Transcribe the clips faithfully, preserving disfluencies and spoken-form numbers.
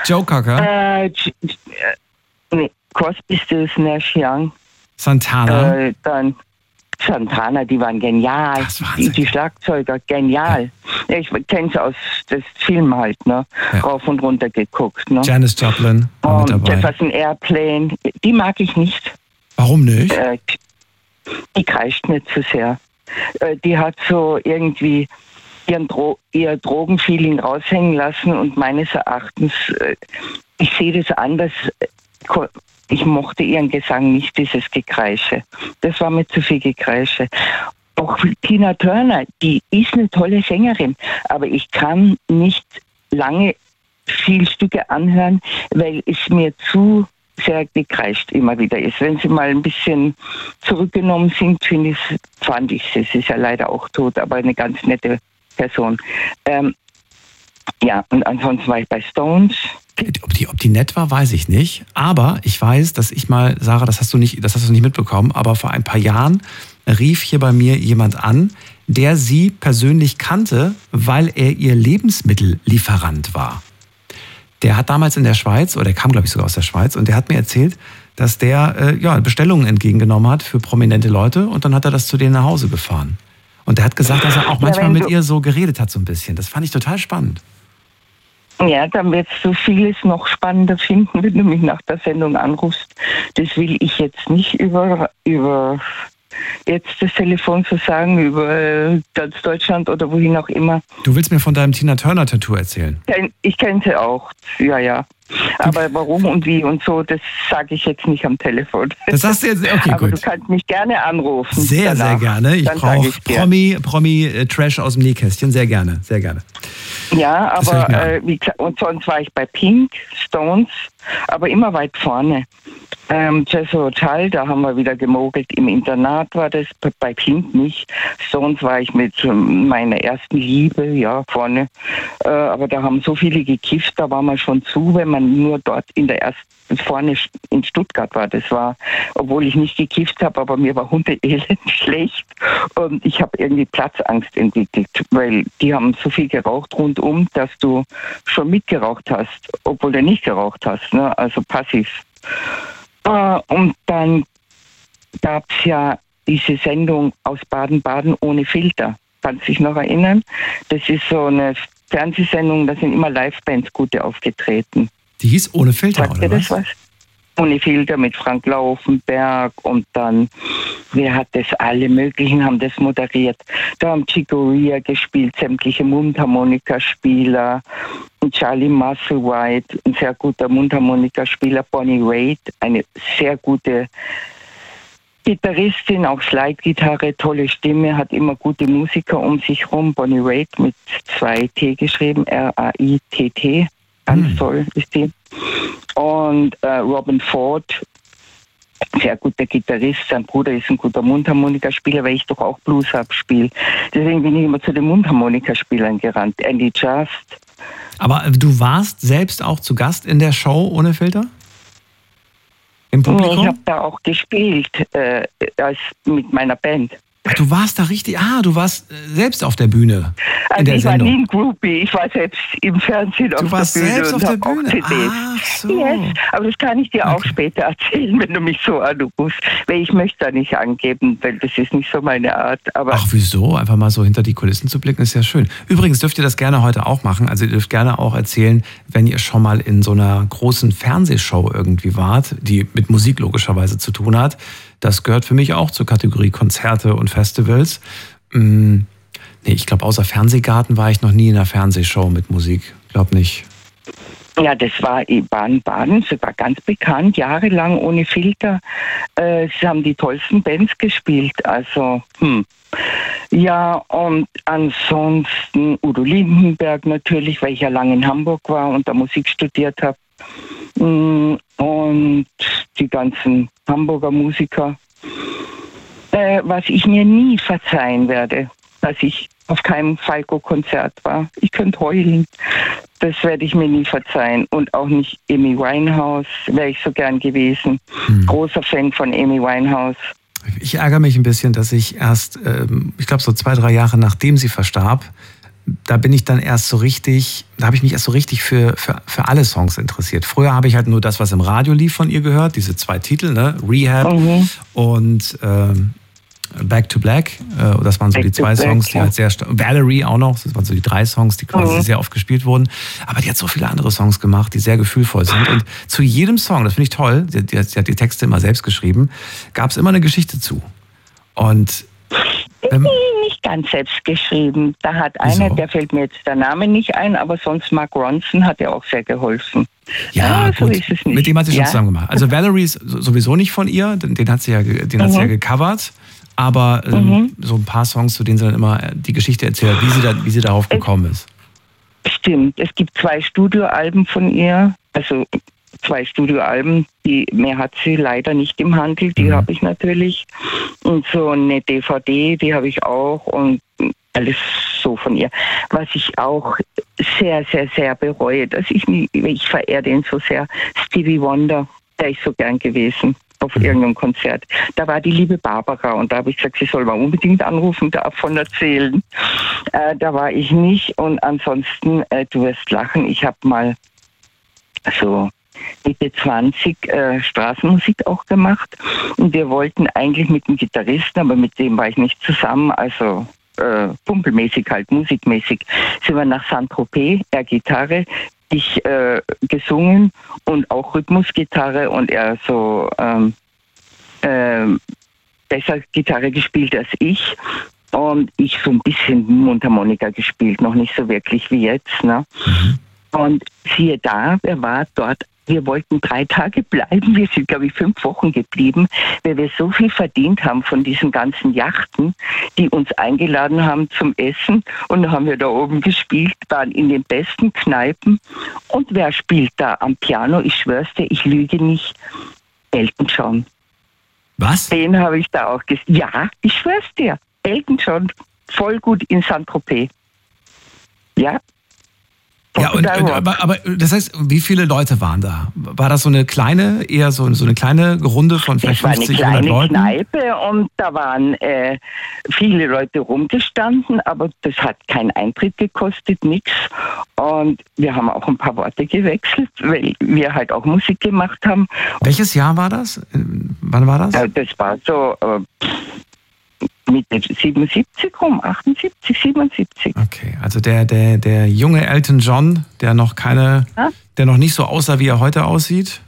Joe Cocker? Äh, nee, Crosby, Stills, Nash Young. Santana? Äh, dann Santana, die waren genial. Die, die Schlagzeuger, genial. Ja. Ich kenne es aus dem Film halt, ne? Ja. Rauf und runter geguckt, ne? Janis Joplin war mit dabei. Jefferson Airplane, die mag ich nicht. Warum nicht? Äh, die kreischt mir zu sehr. Äh, die hat so irgendwie ihren Dro- ihr Drogenfeeling raushängen lassen und meines Erachtens, äh, ich sehe das anders. Ich mochte ihren Gesang nicht, dieses Gekreische. Das war mir zu viel Gekreische. Auch Tina Turner, die ist eine tolle Sängerin, aber ich kann nicht lange viel Stücke anhören, weil es mir zu sehr gekreischt immer wieder ist. Wenn sie mal ein bisschen zurückgenommen sind, finde ich, fand ich sie. Sie ist ja leider auch tot, aber eine ganz nette Person. Ähm, ja, und ansonsten war ich bei Stones. Ob die, ob die nett war, weiß ich nicht. Aber ich weiß, dass ich mal, Sarah, das hast du nicht, das hast du nicht mitbekommen, aber vor ein paar Jahren rief hier bei mir jemand an, der sie persönlich kannte, weil er ihr Lebensmittellieferant war. Der hat damals in der Schweiz, oder der kam, glaube ich, sogar aus der Schweiz, und der hat mir erzählt, dass der äh, ja, Bestellungen entgegengenommen hat für prominente Leute und dann hat er das zu denen nach Hause gefahren. Und der hat gesagt, dass er auch manchmal ja, mit ihr so geredet hat, so ein bisschen. Das fand ich total spannend. Ja, dann wirst du vieles noch spannender finden, wenn du mich nach der Sendung anrufst. Das will ich jetzt nicht über, über jetzt das Telefon zu sagen, über ganz Deutschland oder wohin auch immer. Du willst mir von deinem Tina Turner-Tattoo erzählen? Ich kenne sie auch, ja, ja. Aber warum und wie und so, das sage ich jetzt nicht am Telefon. Das sagst du jetzt, okay, aber gut. du kannst mich gerne anrufen. Sehr, danach. sehr gerne. Ich brauche Promi, Promi äh, Trash aus dem Nähkästchen, sehr gerne, sehr gerne. Ja, aber äh, wie, und sonst war ich bei Pink, Stones, aber immer weit vorne. Ähm, Jethro Tull, da haben wir wieder gemogelt. Im Internat war das, bei Pink nicht. Stones war ich mit meiner ersten Liebe, ja, vorne. Äh, aber da haben so viele gekifft, da war man schon zu, wenn man nur dort in der ersten, vorne in Stuttgart war. Das war, obwohl ich nicht gekifft habe, aber mir war hundeelend schlecht. Und ich habe irgendwie Platzangst entwickelt, weil die haben so viel geraucht rundum, dass du schon mitgeraucht hast, obwohl du nicht geraucht hast, ne? Also passiv. Und dann gab es ja diese Sendung aus Baden-Baden ohne Filter. Kannst du dich noch erinnern? Das ist so eine Fernsehsendung, da sind immer Livebands gute aufgetreten. Die hieß Ohne Filter, Sagt oder ihr das was? Ohne Filter mit Frank Laufenberg und dann, wer hat das, alle möglichen haben das moderiert. Da haben Chicoria gespielt, sämtliche Mundharmonikaspieler, und Charlie Musselwhite, ein sehr guter Mundharmonikaspieler, Bonnie Raitt, eine sehr gute Gitarristin, auch Slide-Gitarre, tolle Stimme, hat immer gute Musiker um sich rum. Bonnie Raitt mit zwei T geschrieben, R A I T T, ganz hm. toll ist die. Und äh, Robin Ford, sehr guter Gitarrist, sein Bruder ist ein guter Mundharmonikaspieler, weil ich doch auch Blues abspiele. Deswegen bin ich immer zu den Mundharmonikaspielern gerannt. Andy Just. Aber du warst selbst auch zu Gast in der Show Ohne Filter? Im Publikum? Ich habe da auch gespielt, äh, als mit meiner Band. Ach, du warst da richtig, ah, du warst äh, selbst auf der Bühne. Also in der ich Sendung. war nie ein Groupie, ich war selbst im Fernsehen auf du warst der Bühne. Selbst auf der und Bühne? Ach so. Yes, aber das kann ich dir okay. auch später erzählen, wenn du mich so anrufst. Weil ich möchte da nicht angeben, weil das ist nicht so meine Art. Aber Ach, wieso? Einfach mal so hinter die Kulissen zu blicken, ist ja schön. Übrigens dürft ihr das gerne heute auch machen. Also ihr dürft gerne auch erzählen, wenn ihr schon mal in so einer großen Fernsehshow irgendwie wart, die mit Musik logischerweise zu tun hat. Das gehört für mich auch zur Kategorie Konzerte und Festivals. Hm, nee, ich glaube, außer Fernsehgarten war ich noch nie in einer Fernsehshow mit Musik. Ich glaube nicht. Ja, das war in Baden-Baden, sie war ganz bekannt, jahrelang ohne Filter. Äh, sie haben die tollsten Bands gespielt, also, hm. Ja, und ansonsten Udo Lindenberg natürlich, weil ich ja lange in Hamburg war und da Musik studiert habe. Und die ganzen Hamburger Musiker. Äh, was ich mir nie verzeihen werde, dass ich auf keinem Falco-Konzert war. Ich könnte heulen. Das werde ich mir nie verzeihen. Und auch nicht Amy Winehouse, wäre ich so gern gewesen. Hm. Großer Fan von Amy Winehouse. Ich ärgere mich ein bisschen, dass ich erst, ähm, ich glaube so zwei, drei Jahre nachdem sie verstarb, da bin ich dann erst so richtig, da habe ich mich erst so richtig für, für, für alle Songs interessiert. Früher habe ich halt nur das, was im Radio lief, von ihr gehört, diese zwei Titel, ne? Rehab mhm. und ähm, Back to Black. Äh, das waren so Back die zwei Songs, Black, die ja. halt sehr stark. Valerie auch noch, das waren so die drei Songs, die quasi mhm. sehr oft gespielt wurden. Aber die hat so viele andere Songs gemacht, die sehr gefühlvoll sind. Und zu jedem Song, das finde ich toll, sie, die, sie hat die Texte immer selbst geschrieben, gab es immer eine Geschichte zu. Und Ähm, nee, nicht ganz selbst geschrieben. Da hat wieso? einer, der fällt mir jetzt der Name nicht ein, aber sonst Mark Ronson hat ja auch sehr geholfen. Ja, ah, so gut. Ist es nicht. Mit dem hat sie schon ja. zusammen gemacht. Also Valerie ist sowieso nicht von ihr, den hat sie ja, den mhm. hat sie ja gecovert. Aber ähm, mhm. so ein paar Songs, zu denen sie dann immer die Geschichte erzählt, wie sie, da, wie sie darauf gekommen ist. Stimmt, es gibt zwei Studioalben von ihr, also zwei Studioalben, die mehr hat sie leider nicht im Handel, die mhm. habe ich natürlich. Und so eine D V D, die habe ich auch und alles so von ihr. Was ich auch sehr, sehr, sehr bereue, dass ich nie, ich verehre den so sehr, Stevie Wonder, der ist so gern gewesen auf mhm. irgendeinem Konzert. Da war die liebe Barbara und da habe ich gesagt, sie soll mal unbedingt anrufen, davon erzählen. Äh, da war ich nicht und ansonsten, äh, du wirst lachen, ich habe mal so Mitte zwanzig äh, Straßenmusik auch gemacht und wir wollten eigentlich mit dem Gitarristen, aber mit dem war ich nicht zusammen, also äh, kumpelmäßig halt, musikmäßig, sind wir nach Saint-Tropez, er Gitarre, ich äh, gesungen und auch Rhythmusgitarre und er so ähm, äh, besser Gitarre gespielt als ich und ich so ein bisschen Mundharmonika gespielt, noch nicht so wirklich wie jetzt, ne? Mhm. Und siehe da, er war dort. Wir wollten drei Tage bleiben. Wir sind, glaube ich, fünf Wochen geblieben, weil wir so viel verdient haben von diesen ganzen Yachten, die uns eingeladen haben zum Essen. Und dann haben wir da oben gespielt, waren in den besten Kneipen. Und wer spielt da am Piano? Ich schwör's dir, ich lüge nicht. Elton John. Was? Den habe ich da auch gesehen. Ja, ich schwör's dir. Elton John, voll gut in Saint-Tropez. Ja. Ja, und, aber, aber das heißt, wie viele Leute waren da? War das so eine kleine, eher so, so eine kleine Runde von vielleicht fünfzig, hundert Leuten? Das war eine kleine Kneipe und da waren äh, viele Leute rumgestanden, aber das hat keinen Eintritt gekostet, nichts. Und wir haben auch ein paar Worte gewechselt, weil wir halt auch Musik gemacht haben. Welches Jahr war das? Wann war das? Äh, das war so äh, Mitte siebenundsiebzig rum, achtundsiebzig, siebenundsiebzig. Okay, also der, der, der junge Elton John, der noch keine, ja? der noch nicht so aussah, wie er heute aussieht.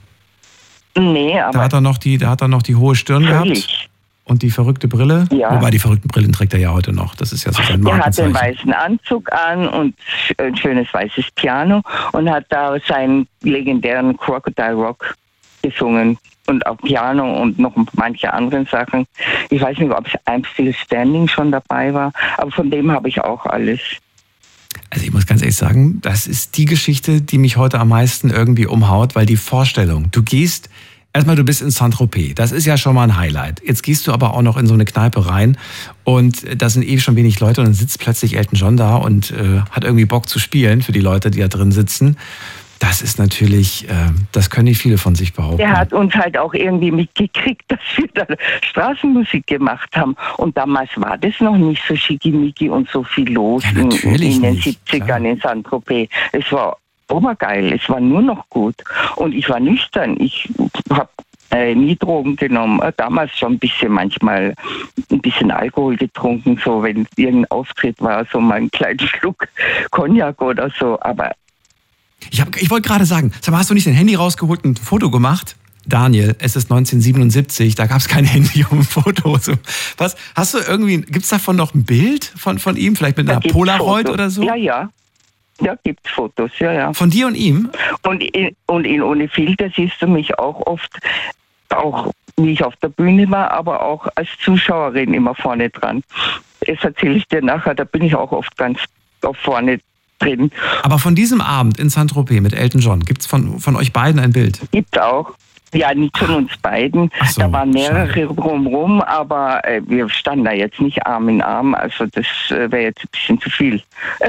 Nee, aber. Da hat er noch die, da hat er noch die hohe Stirn völlig. gehabt. Und die verrückte Brille. Ja. Wobei die verrückten Brillen trägt er ja heute noch. Das ist ja so sein Markenzeichen. Er hat den weißen Anzug an und ein schönes weißes Piano und hat da seinen legendären Crocodile Rock gesungen. Und auch Piano und noch manche andere Sachen. Ich weiß nicht, ob es I'm Still Standing schon dabei war, aber von dem habe ich auch alles. Also ich muss ganz ehrlich sagen, das ist die Geschichte, die mich heute am meisten irgendwie umhaut, weil die Vorstellung, du gehst, erstmal du bist in Saint-Tropez, das ist ja schon mal ein Highlight. Jetzt gehst du aber auch noch in so eine Kneipe rein und da sind eh schon wenig Leute und dann sitzt plötzlich Elton John da und äh, hat irgendwie Bock zu spielen für die Leute, die da drin sitzen. Das ist natürlich, äh, das können nicht viele von sich behaupten. Der hat uns halt auch irgendwie mitgekriegt, dass wir da Straßenmusik gemacht haben. Und damals war das noch nicht so schickimicki und so viel los ja, in, in den nicht, siebzigern klar. In Saint-Tropez. Es war obergeil, es war nur noch gut. Und ich war nüchtern, ich habe äh, nie Drogen genommen. Äh, damals schon ein bisschen, manchmal ein bisschen Alkohol getrunken, so wenn irgendein Auftritt war, so mal einen kleinen Schluck Cognac oder so, aber Ich, hab, ich wollte gerade sagen, sag mal, hast du nicht dein Handy rausgeholt und ein Foto gemacht? Daniel, es ist neunzehnhundertsiebenundsiebzig, da gab es kein Handy, um ein Foto zu... Was, hast du irgendwie, gibt es davon noch ein Bild von, von ihm? Vielleicht mit einer Polaroid Fotos. Oder so? Ja, ja. Ja, gibt es Fotos, ja, ja. Von dir und ihm? Und in, und in Ohne Filter siehst du mich auch oft, auch wie ich auf der Bühne war, aber auch als Zuschauerin immer vorne dran. Das erzähle ich dir nachher, da bin ich auch oft ganz auf vorne drin. Aber von diesem Abend in Saint-Tropez mit Elton John, gibt es von, von euch beiden ein Bild? Gibt auch. Ja, nicht von uns beiden. So, da waren mehrere schade. Drumherum, aber äh, wir standen da jetzt nicht Arm in Arm. Also das äh, wäre jetzt ein bisschen zu viel.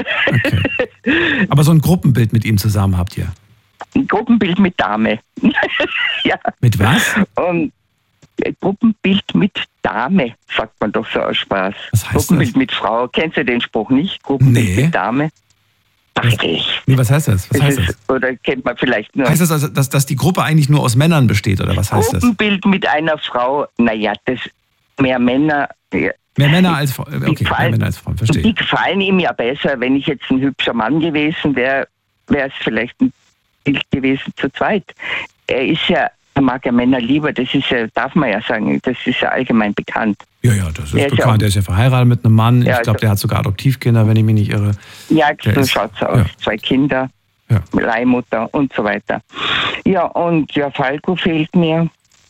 Okay. Aber so ein Gruppenbild mit ihm zusammen habt ihr? Ein Gruppenbild mit Dame. Ja. Mit was? Und Gruppenbild mit Dame, sagt man doch so aus Spaß. Was heißt Gruppenbild das? mit Frau. Kennst du den Spruch nicht? Gruppenbild Nee. mit Dame. Ach, ich. Nee, was heißt das? Was heißt ist, das? Oder kennt man vielleicht nur. Heißt das also, dass, dass die Gruppe eigentlich nur aus Männern besteht, oder was heißt das? Gruppenbild mit einer Frau, naja, das mehr Männer. Ja. Mehr Männer als Frauen. Okay, gefallen, mehr Männer als Frauen, verstehe. Die gefallen ihm ja besser. Wenn ich jetzt ein hübscher Mann gewesen wäre, wäre es vielleicht ein Bild gewesen zu zweit. Er ist ja, er mag ja Männer lieber, das ist ja, darf man ja sagen, das ist ja allgemein bekannt. Ja, ja, das ist er bekannt. Ist ja, der ist ja verheiratet mit einem Mann. Ja, ich glaube, also, der hat sogar Adoptivkinder, wenn ich mich nicht irre. Ja, der so ist, schaut's aus. Ja. Zwei Kinder, ja. Leihmutter und so weiter. Ja, und ja, Falco fehlt mir.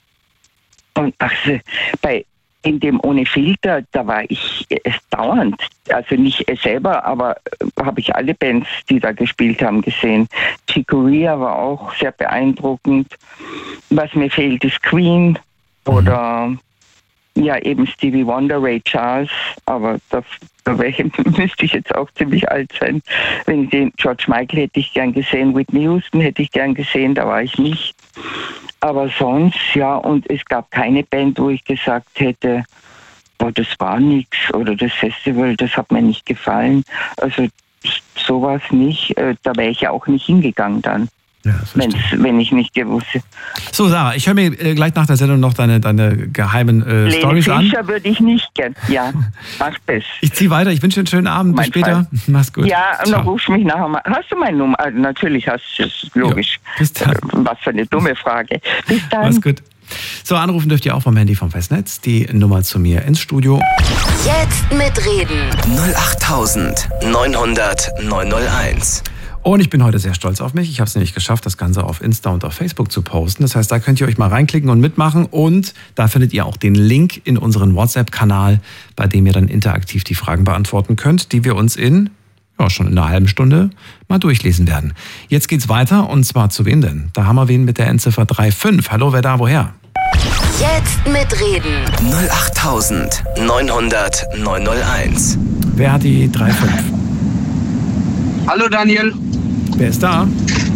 Und ach, bei in dem Ohne Filter, da war ich es dauernd, also nicht es selber, aber äh, habe ich alle Bands, die da gespielt haben, gesehen. Chicoria war auch sehr beeindruckend. Was mir fehlt, ist Queen oder mhm. ja eben Stevie Wonder, Ray Charles, aber da, da müsste ich jetzt auch ziemlich alt sein. Wenn ich den George Michael hätte ich gern gesehen, Whitney Houston hätte ich gern gesehen, da war ich nicht. Aber sonst, ja, und es gab keine Band, wo ich gesagt hätte, oh, das war nichts oder das Festival, das hat mir nicht gefallen. Also sowas nicht, da wäre ich ja auch nicht hingegangen dann. Ja, wenn ich nicht gewusst hätte. So, Sarah, ich höre mir äh, gleich nach der Sendung noch deine, deine geheimen äh, Storys an. Fischer würde ich nicht gern. Ja, mach das. Ich ziehe weiter. Ich wünsche dir einen schönen Abend. Bis später. Fall. Mach's gut. Ja, und dann rufst du mich nachher mal. Hast du meine Nummer? Also, natürlich hast du es, logisch. Ja, bis dann. Was für eine dumme Frage. Bis dann. Mach's gut. So, anrufen dürft ihr auch vom Handy vom Festnetz. Die Nummer zu mir ins Studio. Jetzt mitreden. null acht neunhundert neunhunderteins. Und ich bin heute sehr stolz auf mich. Ich habe es nämlich geschafft, das Ganze auf Insta und auf Facebook zu posten. Das heißt, da könnt ihr euch mal reinklicken und mitmachen. Und da findet ihr auch den Link in unseren WhatsApp-Kanal, bei dem ihr dann interaktiv die Fragen beantworten könnt, die wir uns in, ja, schon in einer halben Stunde mal durchlesen werden. Jetzt geht's weiter, und zwar zu wem denn? Da haben wir wen mit der Endziffer drei fünf. Hallo, wer da, woher? Jetzt mitreden. null acht neunhundert neunhunderteins. Wer hat die drei fünf? Hallo Daniel. Wer ist da?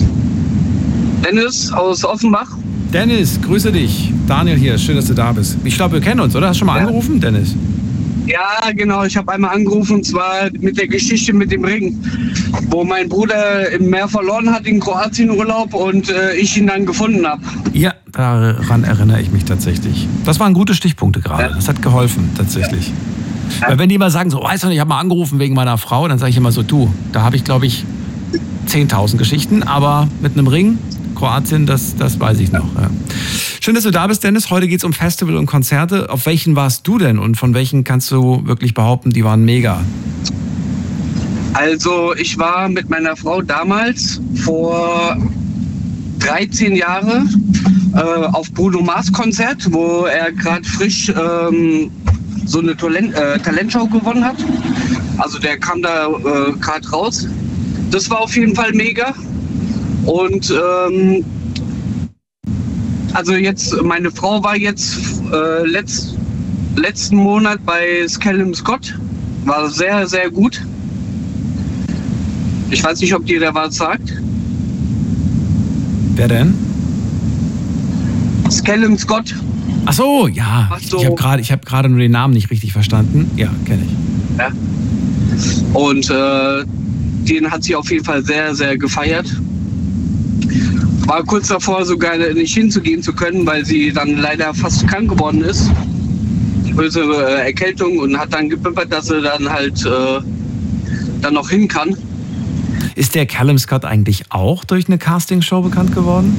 Dennis aus Offenbach. Dennis, grüße dich. Daniel hier, schön, dass du da bist. Ich glaube, wir kennen uns, oder? Hast du schon mal ja. angerufen, Dennis? Ja, genau. Ich habe einmal angerufen, und zwar mit der Geschichte mit dem Ring, wo mein Bruder im Meer verloren hat in Kroatien Urlaub und äh, ich ihn dann gefunden habe. Ja, daran erinnere ich mich tatsächlich. Das waren gute Stichpunkte gerade. Ja. Das hat geholfen, tatsächlich. Ja. Weil wenn die immer sagen, so, weißt du, ich habe mal angerufen wegen meiner Frau, dann sage ich immer so, du, da habe ich, glaube ich, zehntausend Geschichten, aber mit einem Ring, Kroatien, das, das weiß ich noch. Ja. Schön, dass du da bist, Dennis. Heute geht es um Festival und Konzerte. Auf welchen warst du denn und von welchen kannst du wirklich behaupten, die waren mega? Also ich war mit meiner Frau damals vor dreizehn Jahren äh, auf Bruno Mars Konzert, wo er gerade frisch ähm, so eine Talent, äh, Talentshow gewonnen hat. Also der kam da äh, gerade raus. Das war auf jeden Fall mega. Und ähm, also jetzt, meine Frau war jetzt äh, letzt, letzten Monat bei Callum Scott. War sehr, sehr gut. Ich weiß nicht, ob dir der was sagt. Wer denn? Callum Scott. Ach so, ja. So. Ich habe gerade hab gerade nur den Namen nicht richtig verstanden. Ja, kenne ich. Ja. Und äh, den hat sie auf jeden Fall sehr, sehr gefeiert. War kurz davor, sogar nicht hinzugehen zu können, weil sie dann leider fast krank geworden ist. Böse äh, Erkältung, und hat dann gepimpert, dass sie dann halt äh, dann noch hin kann. Ist der Callum Scott eigentlich auch durch eine Castingshow bekannt geworden?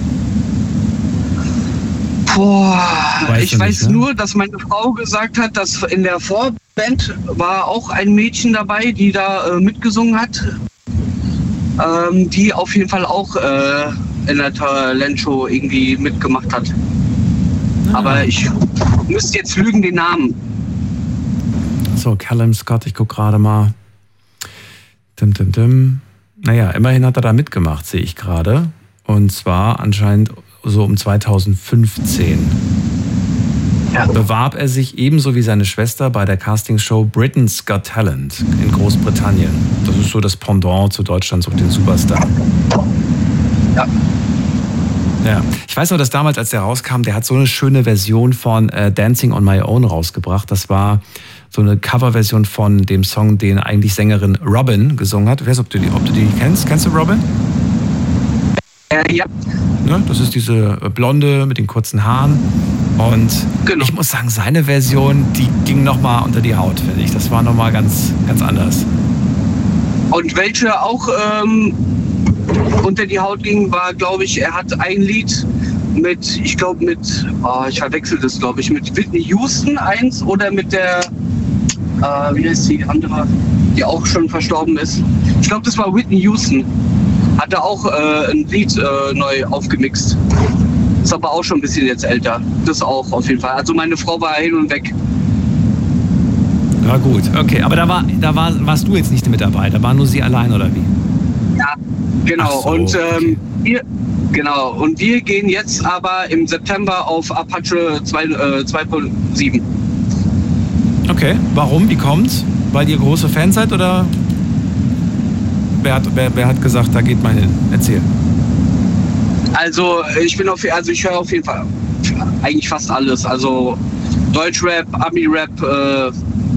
Boah, weißt ich nicht, weiß ne? nur, dass meine Frau gesagt hat, dass in der Vorband war auch ein Mädchen dabei, die da äh, mitgesungen hat. Ähm, die auf jeden Fall auch äh, in der Talentshow irgendwie mitgemacht hat. Ah. Aber ich müsste jetzt lügen, den Namen. So, Callum Scott, ich gucke gerade mal. Dim, dim, dim. Naja, immerhin hat er da mitgemacht, sehe ich gerade. Und zwar anscheinend so um zweitausendfünfzehn. Ja. Bewarb er sich ebenso wie seine Schwester bei der Castingshow Britain's Got Talent in Großbritannien. Das ist so das Pendant zu Deutschland, sucht den Superstar. Ja. Ja, ich weiß noch, dass damals, als der rauskam, der hat so eine schöne Version von äh, Dancing on My Own rausgebracht. Das war so eine Coverversion von dem Song, den eigentlich Sängerin Robin gesungen hat. Ich weiß nicht, ob du die, ob du die kennst. Kennst du Robin? Äh, ja. Ne, das ist diese Blonde mit den kurzen Haaren. Und genau. Ich muss sagen, seine Version, die ging nochmal unter die Haut, finde ich. Das war nochmal ganz, ganz anders. Und welche auch ähm, unter die Haut ging, war, glaube ich, er hat ein Lied mit, ich glaube mit, oh, ich verwechsel das, glaube ich, mit Whitney Houston eins oder mit der, äh, wie heißt die andere, die auch schon verstorben ist. Ich glaube, das war Whitney Houston. Hat er auch äh, ein Lied äh, neu aufgemixt. Ist aber auch schon ein bisschen jetzt älter. Das auch auf jeden Fall. Also meine Frau war hin und weg. Ja gut, okay. Aber da, war, da war, warst du jetzt nicht mit dabei? Da war nur sie allein oder wie? Ja, genau. So, und ähm, okay. wir, genau. Und wir gehen jetzt aber im September auf Apache zwei Punkt sieben. Okay, warum? Wie kommt's? Weil ihr große Fans seid oder wer hat, wer, wer hat gesagt, da geht mal hin? Erzähl. Also ich bin auf, also ich höre auf jeden Fall eigentlich fast alles. Also Deutschrap, Ami-Rap, äh,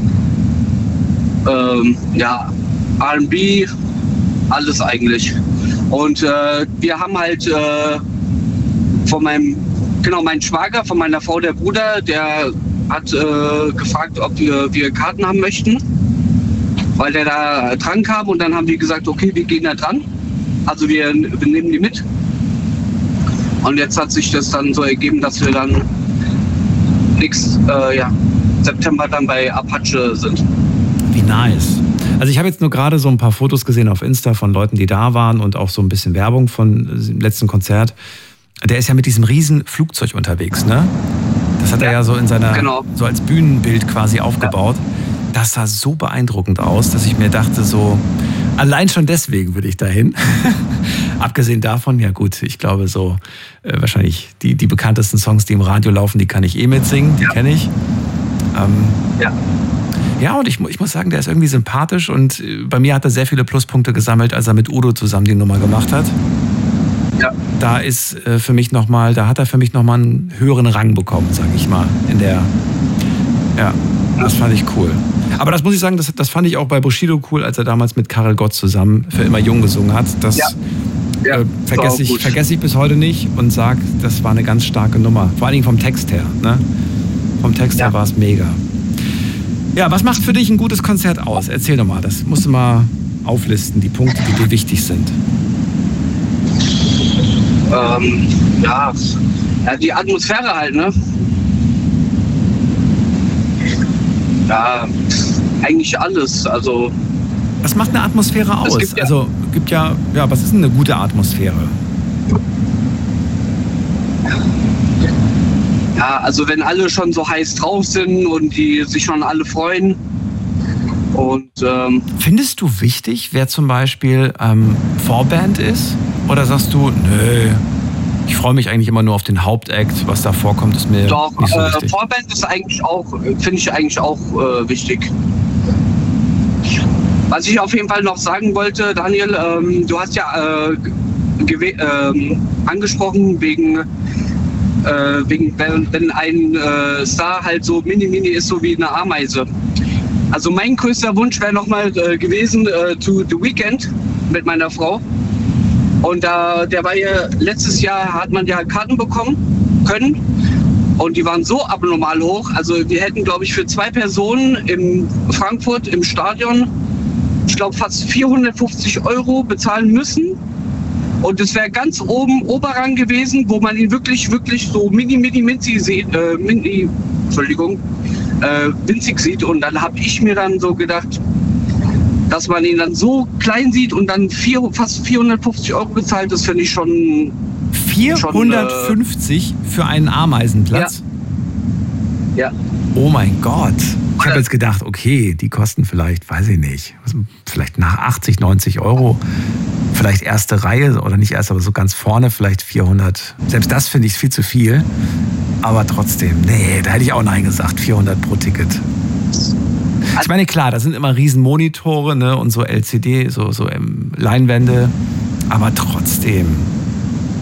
ähm, ja, R and B, alles eigentlich. Und äh, wir haben halt äh, von meinem, genau, mein Schwager, von meiner Frau, der Bruder, der hat äh, gefragt, ob wir, wir Karten haben möchten, weil der da dran kam und dann haben wir gesagt, okay, wir gehen da dran. Also wir, wir nehmen die mit. Und jetzt hat sich das dann so ergeben, dass wir dann nächstes äh, ja, September dann bei Apache sind. Wie nice. Also ich habe jetzt nur gerade so ein paar Fotos gesehen auf Insta von Leuten, die da waren und auch so ein bisschen Werbung von dem letzten Konzert. Der ist ja mit diesem riesen Flugzeug unterwegs, ne? Das hat ja, er ja so in seiner, genau. so als Bühnenbild quasi aufgebaut. Ja. Das sah so beeindruckend aus, dass ich mir dachte so, allein schon deswegen würde ich dahin. Abgesehen davon, ja gut, ich glaube so, äh, wahrscheinlich die, die bekanntesten Songs, die im Radio laufen, die kann ich eh mitsingen, die ja. kenne ich. Ähm, ja. Ja, und ich, ich muss sagen, der ist irgendwie sympathisch und bei mir hat er sehr viele Pluspunkte gesammelt, als er mit Udo zusammen die Nummer gemacht hat. Ja. Da ist äh, für mich noch mal, da hat er für mich nochmal einen höheren Rang bekommen, sage ich mal, in der, ja, das fand ich cool. Aber das muss ich sagen, das, das fand ich auch bei Bushido cool, als er damals mit Karel Gott zusammen für Immer Jung gesungen hat. Das ja. Ja, äh, vergesse ich, vergess ich bis heute nicht und sage, das war eine ganz starke Nummer. Vor allen Dingen vom Text her. Ne? Vom Text ja. her war es mega. Ja, was macht für dich ein gutes Konzert aus? Erzähl doch mal, das musst du mal auflisten, die Punkte, die dir wichtig sind. Ähm, ja, ja, die Atmosphäre halt, ne? Ja, eigentlich alles. Also was macht eine Atmosphäre aus? Gibt ja, also gibt ja, ja, was ist denn eine gute Atmosphäre? Ja, also wenn alle schon so heiß drauf sind und die sich schon alle freuen. Und ähm, findest du wichtig, wer zum Beispiel ähm, Vorband ist? Oder sagst du, nö, ich freue mich eigentlich immer nur auf den Hauptakt, was da vorkommt, ist mir Doch, nicht so äh, wichtig. Vorband ist eigentlich auch, finde ich eigentlich auch äh, wichtig. Was ich auf jeden Fall noch sagen wollte, Daniel, ähm, du hast ja äh, gew- äh, angesprochen wegen, äh, wegen wenn, wenn ein äh, Star halt so mini-mini ist, so wie eine Ameise. Also mein größter Wunsch wäre nochmal äh, gewesen, äh, to The Weeknd mit meiner Frau. Und da, der war ja, letztes Jahr hat man ja Karten bekommen können und die waren so abnormal hoch. Also wir hätten, glaube ich, für zwei Personen in Frankfurt im Stadion, ich glaube, fast vierhundertfünfzig Euro bezahlen müssen. Und es wäre ganz oben Oberrang gewesen, wo man ihn wirklich, wirklich so mini, mini, mini sieht, äh, mini, Entschuldigung, äh, winzig sieht. Und dann habe ich mir dann so gedacht, dass man ihn dann so klein sieht und dann vier, fast vierhundertfünfzig Euro bezahlt, das finde ich schon... vierhundertfünfzig schon, äh, für einen Ameisenplatz? Ja. ja. Oh mein Gott. Ich habe jetzt gedacht, okay, die kosten vielleicht, weiß ich nicht, vielleicht nach achtzig, neunzig Euro. Vielleicht erste Reihe oder nicht erst, aber so ganz vorne vielleicht vierhundert. Selbst das finde ich viel zu viel. Aber trotzdem, nee, da hätte ich auch Nein gesagt, vierhundert pro Ticket. Ich meine, klar, da sind immer riesen Monitore, ne, und so L C D, so, so ähm, Leinwände, aber trotzdem.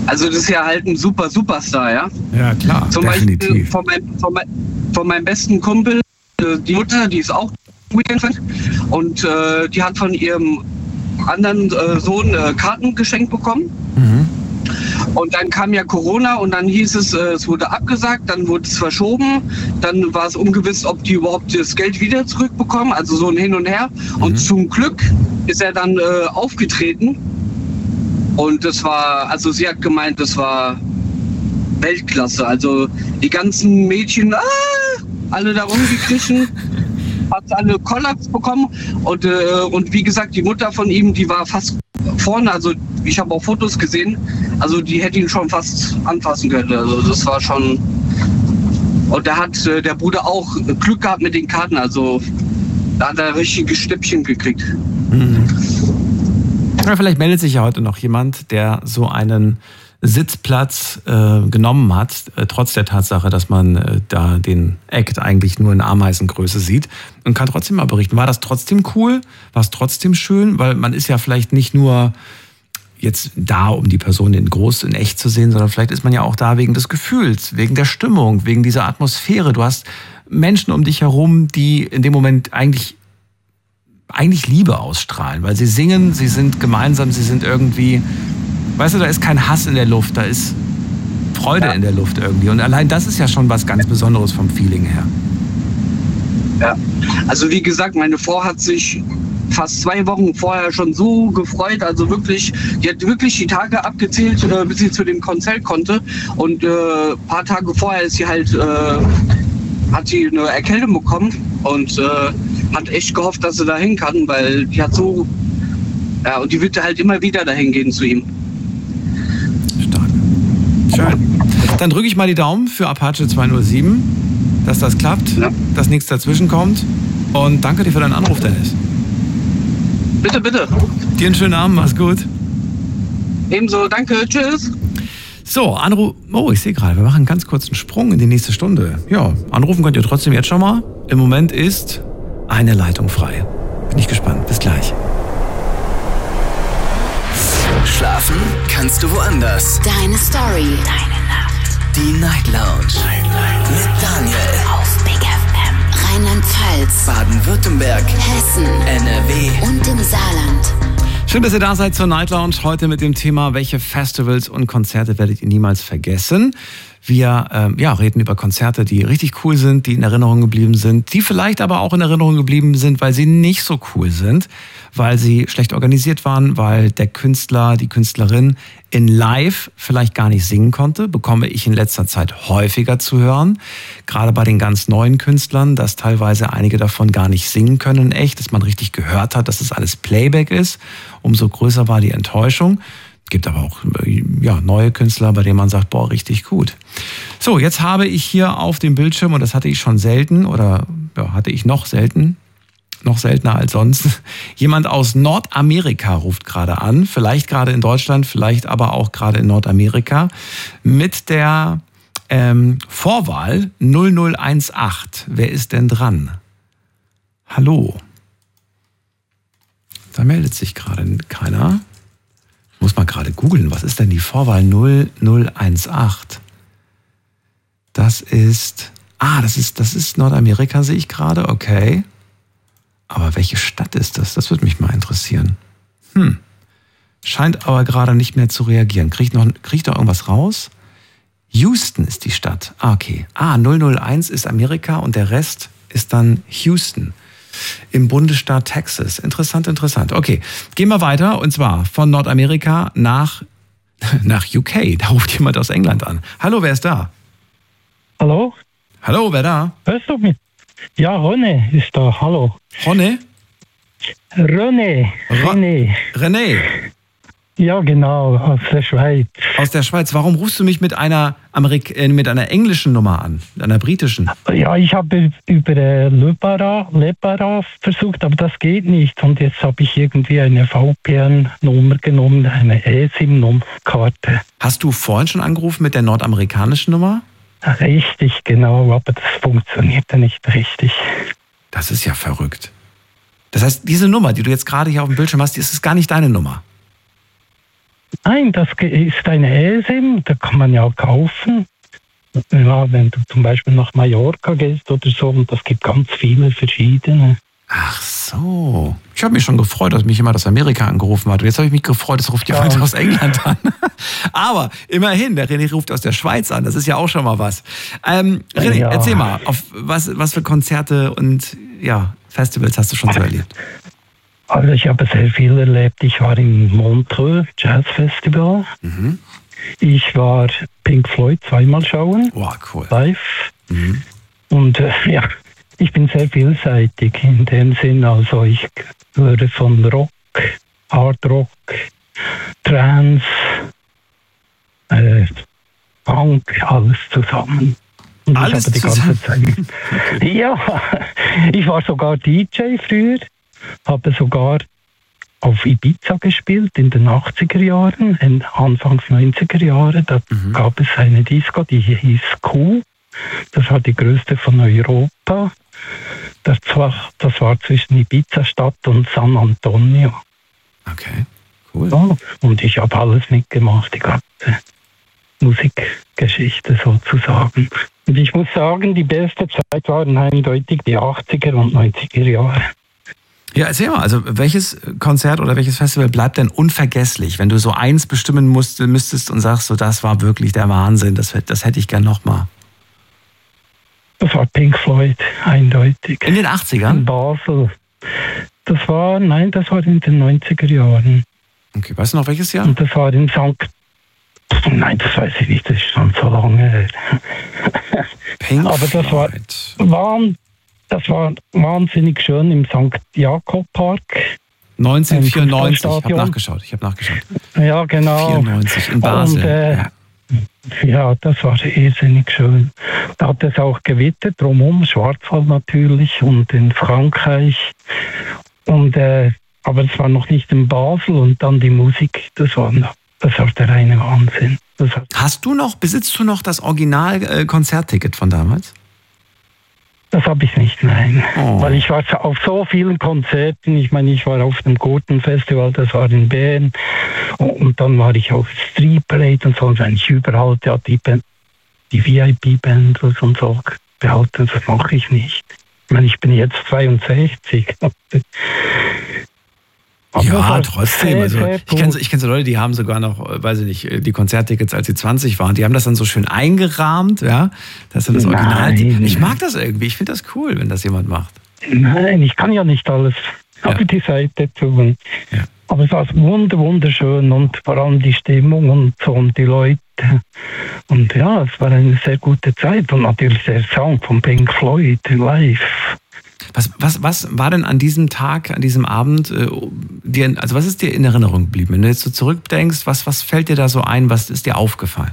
Also das ist ja halt ein super Superstar, ja? Ja, klar, Zum definitiv. Beispiel von, mein, von, mein, von meinem besten Kumpel, äh, die Mutter, die ist auch Weekend-Fan und äh, die hat von ihrem anderen äh, Sohn äh, Karten geschenkt bekommen. Mhm. Und dann kam ja Corona und dann hieß es, äh, es wurde abgesagt, dann wurde es verschoben, dann war es ungewiss, ob die überhaupt das Geld wieder zurückbekommen, also so ein Hin und Her. Mhm. Und zum Glück ist er dann äh, aufgetreten und das war, also sie hat gemeint, das war Weltklasse. Also die ganzen Mädchen, ah, alle da rumgekriechen, hat alle Kollaps bekommen und, äh, und wie gesagt, die Mutter von ihm, die war fast vorne, also ich habe auch Fotos gesehen, also die hätte ihn schon fast anfassen können, also das war schon, und da hat äh, der Bruder auch Glück gehabt mit den Karten, also da hat er richtige Stippchen gekriegt. Mhm. Ja, vielleicht meldet sich ja heute noch jemand, der so einen Sitzplatz äh, genommen hat, äh, trotz der Tatsache, dass man äh, da den Act eigentlich nur in Ameisengröße sieht und kann trotzdem mal berichten. War das trotzdem cool? War es trotzdem schön? Weil man ist ja vielleicht nicht nur jetzt da, um die Person in groß, in echt zu sehen, sondern vielleicht ist man ja auch da wegen des Gefühls, wegen der Stimmung, wegen dieser Atmosphäre. Du hast Menschen um dich herum, die in dem Moment eigentlich eigentlich Liebe ausstrahlen, weil sie singen, sie sind gemeinsam, sie sind irgendwie, weißt du, da ist kein Hass in der Luft, da ist Freude ja. in der Luft irgendwie. Und allein das ist ja schon was ganz Besonderes vom Feeling her. Ja, also wie gesagt, meine Frau hat sich fast zwei Wochen vorher schon so gefreut, also wirklich, die hat wirklich die Tage abgezählt, äh, bis sie zu dem Konzert konnte. Und äh, ein paar Tage vorher ist sie halt, äh, hat sie eine Erkältung bekommen und äh, hat echt gehofft, dass sie da hin kann, weil die hat so, ja, und die wird halt immer wieder dahin gehen zu ihm. Stark. Schön. Dann drücke ich mal die Daumen für Apache zwei null sieben, dass das klappt, ja. dass nichts dazwischen kommt. Und danke dir für deinen Anruf, Dennis. Bitte, bitte. Dir einen schönen Abend, mach's gut. Ebenso, danke, tschüss. So, Anruf. Oh, ich sehe gerade, wir machen einen ganz kurzen Sprung in die nächste Stunde. Ja, anrufen könnt ihr trotzdem jetzt schon mal. Im Moment ist eine Leitung frei. Bin ich gespannt. Bis gleich. Schlafen kannst du woanders. Deine Story. Deine Nacht. Die Night Lounge. Night, Night. Mit Daniel. Auf Big F M. Rheinland-Pfalz. Baden-Württemberg. Hessen. N R W. Und im Saarland. Schön, dass ihr da seid zur Night Lounge. Heute mit dem Thema, welche Festivals und Konzerte werdet ihr niemals vergessen? Wir ähm, ja, reden über Konzerte, die richtig cool sind, die in Erinnerung geblieben sind, die vielleicht aber auch in Erinnerung geblieben sind, weil sie nicht so cool sind, weil sie schlecht organisiert waren, weil der Künstler, die Künstlerin in Live vielleicht gar nicht singen konnte, bekomme ich in letzter Zeit häufiger zu hören. Gerade bei den ganz neuen Künstlern, dass teilweise einige davon gar nicht singen können in echt, dass man richtig gehört hat, dass es alles Playback ist. Umso größer war die Enttäuschung. Es gibt aber auch ja, neue Künstler, bei denen man sagt, boah, richtig gut. So, jetzt habe ich hier auf dem Bildschirm, und das hatte ich schon selten, oder ja, hatte ich noch selten, noch seltener als sonst, jemand aus Nordamerika ruft gerade an, vielleicht gerade in Deutschland, vielleicht aber auch gerade in Nordamerika, mit der ähm, Vorwahl null null eins acht. Wer ist denn dran? Hallo? Da meldet sich gerade keiner. Ich muss mal gerade googeln, was ist denn die Vorwahl null null eins acht? Das ist, ah, das ist, das ist Nordamerika, sehe ich gerade, okay. Aber welche Stadt ist das? Das würde mich mal interessieren. Hm, scheint aber gerade nicht mehr zu reagieren. Kriegt noch, kriegt noch irgendwas raus? Houston ist die Stadt, ah, okay. Ah, null null eins ist Amerika und der Rest ist dann Houston. Im Bundesstaat Texas. Interessant, interessant. Okay, gehen wir weiter. Und zwar von Nordamerika nach, nach U K. Da ruft jemand aus England an. Hallo, wer ist da? Hallo? Hallo, wer da? Hörst du mich? Ja, René ist da. Hallo. René? René. René. René. Ja, genau, aus der Schweiz. Aus der Schweiz. Warum rufst du mich mit einer, Amerik- äh, mit einer englischen Nummer an? Mit einer britischen? Ja, ich habe über äh, Lebara, Lebara versucht, aber das geht nicht. Und jetzt habe ich irgendwie eine V P N-Nummer genommen, eine E SIM-Karte. Hast du vorhin schon angerufen mit der nordamerikanischen Nummer? Richtig, genau, aber das funktionierte nicht richtig. Das ist ja verrückt. Das heißt, diese Nummer, die du jetzt gerade hier auf dem Bildschirm hast, die ist gar nicht deine Nummer. Nein, das ist eine eSIM, da kann man ja kaufen. Ja, wenn du zum Beispiel nach Mallorca gehst oder so, und das gibt ganz viele verschiedene. Ach so. Ich habe mich schon gefreut, dass mich jemand aus Amerika angerufen hat. Und jetzt habe ich mich gefreut, es ruft jemand ja. aus England an. Aber immerhin, der René ruft aus der Schweiz an. Das ist ja auch schon mal was. Ähm, René, ja. erzähl mal, auf was, was für Konzerte und ja, Festivals hast du schon so erlebt? Also ich habe sehr viel erlebt. Ich war im Montreux Jazz Festival. Mhm. Ich war Pink Floyd zweimal schauen. Oh, cool. Live. Mhm. Und äh, ja, ich bin sehr vielseitig in dem Sinn. Also ich höre von Rock, Hard Rock, Trance, äh, Punk, alles zusammen. Und alles ich habe die ganze Zeit. Okay. Ja, ich war sogar D J früher, habe sogar auf Ibiza gespielt in den achtziger Jahren, Anfangs neunziger Jahre. Da mhm. gab es eine Disco, die hieß Q. Das war die größte von Europa. Das war, das war zwischen Ibiza-Stadt und San Antonio. Okay, cool. Ja, und ich habe alles mitgemacht, die ganze Musikgeschichte sozusagen. Und ich muss sagen, die beste Zeit waren eindeutig die achtziger und neunziger Jahre. Ja, erzähl mal, also welches Konzert oder welches Festival bleibt denn unvergesslich, wenn du so eins bestimmen musst, müsstest und sagst, so das war wirklich der Wahnsinn, das, das hätte ich gern nochmal. Das war Pink Floyd, eindeutig. In den achtzigern? In Basel. Das war, nein, das war in den neunziger Jahren. Okay, weißt du noch welches Jahr? Und das war in Sankt... Nein, das weiß ich nicht, das ist schon so lange her. Pink Aber das war, war, das war wahnsinnig schön im Sankt Jakob Park. neunzehnhundertvierundneunzig, ich habe nachgeschaut, ich habe nachgeschaut. Ja, genau. vierundneunzig in Basel. Und, äh, ja. ja, das war irrsinnig schön. Da hat es auch gewittert, drumherum, Schwarzwald natürlich und in Frankreich. Und, äh, aber es war noch nicht in Basel und dann die Musik, das war noch. Das war der reine Wahnsinn. Das Hast du noch, besitzt du noch das Original-Konzertticket von damals? Das habe ich nicht, nein. Oh. Weil ich war auf so vielen Konzerten. Ich meine, ich war auf dem Gurten-Festival, das war in Bern. Und dann war ich auf Street Parade und so. Und eigentlich überall ja, die, die V I P-Band und so behalten. Das mache ich nicht. Ich meine, ich bin jetzt zweiundsechzig. Ja, trotzdem. Also, ich kenne so, ich kenn so Leute, die haben sogar noch, weiß ich nicht, die Konzerttickets, als sie zwanzig waren, die haben das dann so schön eingerahmt, ja. Das ist dann das Original. Nein. Ich mag das irgendwie. Ich finde das cool, wenn das jemand macht. Nein, ich kann ja nicht alles ja. auf die Seite tun. Ja. Aber es war wunderschön und vor allem die Stimmung und so und die Leute. Und ja, es war eine sehr gute Zeit und natürlich der Sound von Pink Floyd live. Was, was, was war denn an diesem Tag, an diesem Abend, äh, dir, also was ist dir in Erinnerung geblieben? Wenn du jetzt so zurückdenkst, was, was fällt dir da so ein, was ist dir aufgefallen?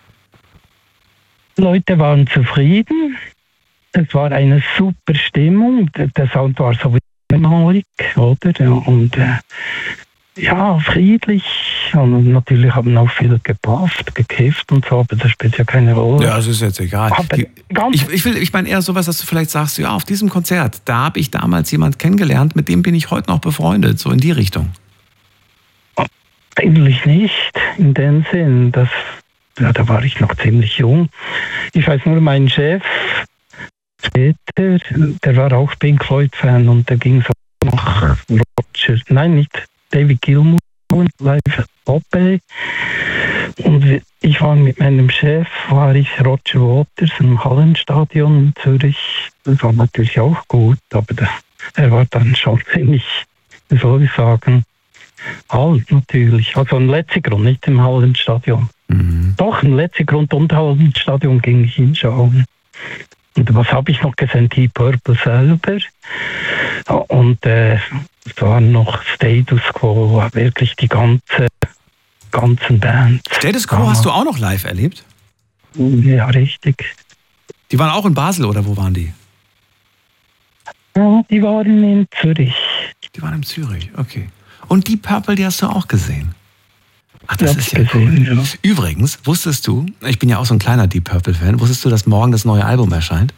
Leute waren zufrieden, es war eine super Stimmung, der Sound war so wie oder? Und äh, ja, friedlich. Und natürlich haben auch viele gebufft, gekifft und so, aber das spielt ja keine Rolle. Ja, das ist jetzt egal. Die, ich, ich, will, ich meine eher sowas, dass du vielleicht sagst, ja, auf diesem Konzert, da habe ich damals jemand kennengelernt, mit dem bin ich heute noch befreundet, so in die Richtung. Eigentlich nicht, in dem Sinn, dass, ja, da war ich noch ziemlich jung. Ich weiß nur, mein Chef, Peter, der war auch Pink Floyd-Fan und der ging so nach Roger, nein, nicht David Gilmour, live at Popeye. Und ich war mit meinem Chef, war ich Roger Waters im Hallenstadion in Zürich. Das war natürlich auch gut, aber der, er war dann schon ziemlich, wie soll ich sagen, alt natürlich. Also im Letzigrund, nicht im Hallenstadion. Mhm. Doch, im Letzigrund und Hallenstadion ging ich hinschauen. Und was habe ich noch gesehen? Die Purple selber. Und äh, es war noch Status Quo, wirklich die ganze, ganzen Bands. Status Quo hast du auch noch live erlebt? Ja, richtig. Die waren auch in Basel oder wo waren die? Ja, die waren in Zürich. Die waren in Zürich, okay. Und die Purple, die hast du auch gesehen? Ach, das ist ja gesehen, cool. Ja. Übrigens, wusstest du, ich bin ja auch so ein kleiner Deep Purple-Fan, wusstest du, dass morgen das neue Album erscheint?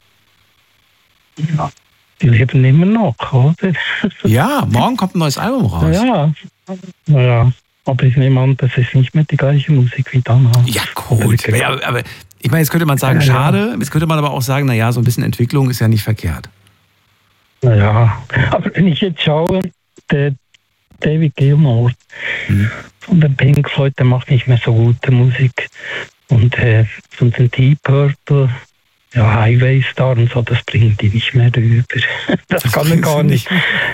Ja, die leben immer noch, oder? Ja, morgen kommt ein neues Album raus. Ja, ja. aber ich nehme an, das ist nicht mehr die gleiche Musik wie damals. Ja, gut. Aber, aber ich meine, jetzt könnte man sagen, schade. Jetzt könnte man aber auch sagen, naja, so ein bisschen Entwicklung ist ja nicht verkehrt. Naja, aber wenn ich jetzt schaue, der David Gilmour hm. von den Pink Floyd, der macht nicht mehr so gute Musik. Und äh, von den Deep Purple, ja, Highway Star und so, das bringen die nicht mehr rüber. Das, das kann man gar nicht.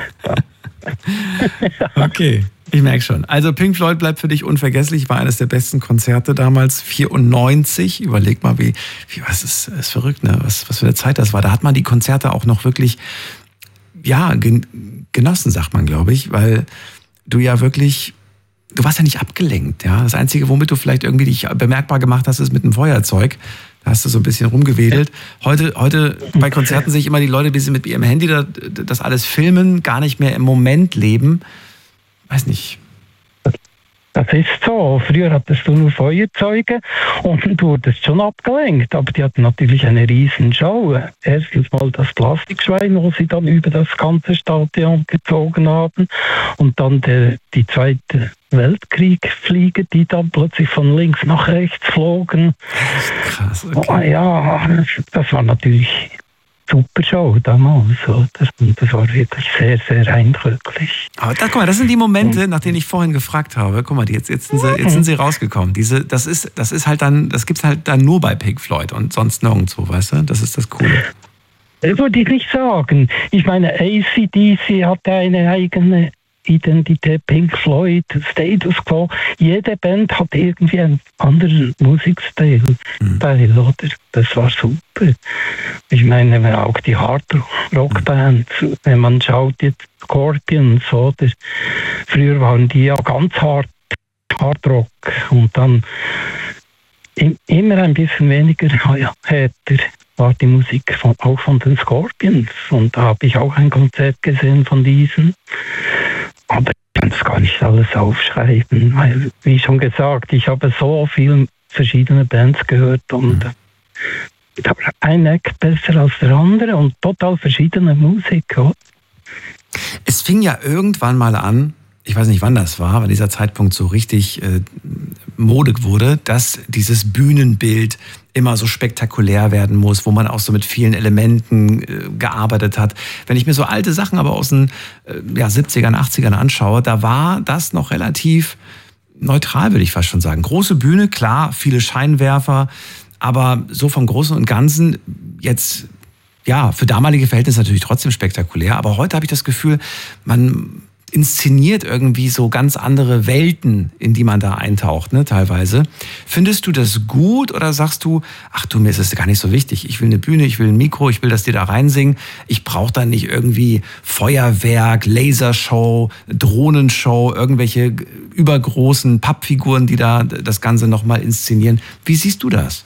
Okay, ich merke schon. Also Pink Floyd bleibt für dich unvergesslich, war eines der besten Konzerte damals, vierundneunzig. Überleg mal, wie, wie was ist, ist verrückt, ne? Was, was für eine Zeit das war. Da hat man die Konzerte auch noch wirklich, ja, gen, genossen, sagt man, glaube ich, weil du ja wirklich, du warst ja nicht abgelenkt, ja. Das Einzige, womit du vielleicht irgendwie dich bemerkbar gemacht hast, ist mit einem Feuerzeug. Da hast du so ein bisschen rumgewedelt. Heute, heute bei Konzerten sehe ich immer die Leute, die sie mit ihrem Handy das alles filmen, gar nicht mehr im Moment leben. Weiß nicht. Das ist so. Früher hattest du nur Feuerzeuge und du wurdest schon abgelenkt. Aber die hatten natürlich eine riesen Show. Erstens mal das Plastikschwein, wo sie dann über das ganze Stadion gezogen haben. Und dann der, die zweite Weltkriegflieger, die dann plötzlich von links nach rechts flogen. Das ist krass, okay. Oh, ja, das war natürlich super Show damals. Das, das war wirklich sehr, sehr eindrücklich. Aber da, guck mal, das sind die Momente, nach denen ich vorhin gefragt habe. Guck mal, jetzt, jetzt, sind, sie, jetzt sind sie rausgekommen. Diese, das ist, das ist halt dann, das gibt's halt dann nur bei Pink Floyd und sonst nirgendwo, weißt du? Das ist das Coole. Das würde ich nicht sagen. Ich meine, A C D C hatte eine eigene Identität, Pink Floyd, Status Quo. Jede Band hat irgendwie einen anderen Musikstil, mhm. oder? Das war super. Ich meine, auch die Hard-Rock-Bands, wenn man schaut jetzt Scorpions, oder? Früher waren die ja ganz hart, Hard-Rock und dann immer ein bisschen weniger härter war die Musik von, auch von den Scorpions. Und da habe ich auch ein Konzert gesehen von diesen. Aber ich kann das gar nicht alles aufschreiben, weil, wie schon gesagt, ich habe so viele verschiedene Bands gehört und mhm. da war ein Act besser als der andere und total verschiedene Musik. Oder? Es fing ja irgendwann mal an, ich weiß nicht, wann das war, weil dieser Zeitpunkt so richtig äh, modig wurde, dass dieses Bühnenbild immer so spektakulär werden muss, wo man auch so mit vielen Elementen äh, gearbeitet hat. Wenn ich mir so alte Sachen aber aus den äh, ja, siebzigern, achtzigern anschaue, da war das noch relativ neutral, würde ich fast schon sagen. Große Bühne, klar, viele Scheinwerfer, aber so vom Großen und Ganzen jetzt, ja, für damalige Verhältnisse natürlich trotzdem spektakulär, aber heute habe ich das Gefühl, man inszeniert irgendwie so ganz andere Welten, in die man da eintaucht, ne, teilweise. Findest du das gut oder sagst du, ach du, mir ist es gar nicht so wichtig. Ich will eine Bühne, ich will ein Mikro, ich will, dass die da reinsingen. Ich brauche da nicht irgendwie Feuerwerk, Lasershow, Drohnenshow, irgendwelche übergroßen Pappfiguren, die da das Ganze nochmal inszenieren. Wie siehst du das?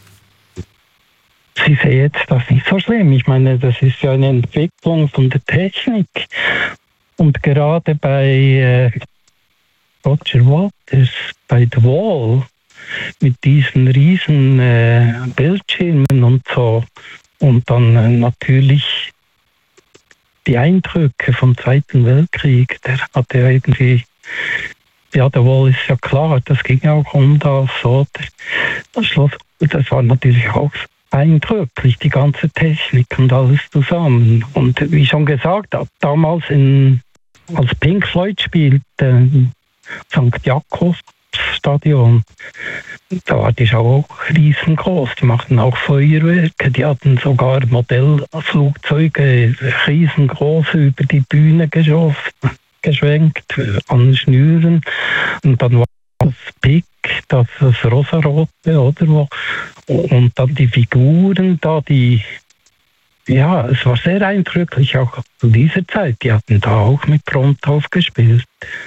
Ich sehe jetzt das nicht so schlimm. Ich meine, das ist ja eine Entwicklung von der Technik. Und gerade bei äh, Roger Waters, bei The Wall, mit diesen riesen äh, Bildschirmen und so, und dann äh, natürlich die Eindrücke vom Zweiten Weltkrieg, der hatte ja irgendwie, ja, The Wall ist ja klar, das ging ja auch um das, oder? Das Schloss, das war natürlich auch eindrücklich, die ganze Technik und alles zusammen. Und wie schon gesagt, damals in als Pink Floyd spielte im Sankt Jakobs Stadion, da war die Show auch riesengroß. Die machten auch Feuerwerke, die hatten sogar Modellflugzeuge riesengroß über die Bühne geschossen, geschwenkt an Schnüren. Und dann war das Pick, das, das rosarote, oder? Und dann die Figuren da, die ja, es war sehr eindrücklich, auch zu dieser Zeit. Die hatten da auch mit Prompthof gespielt.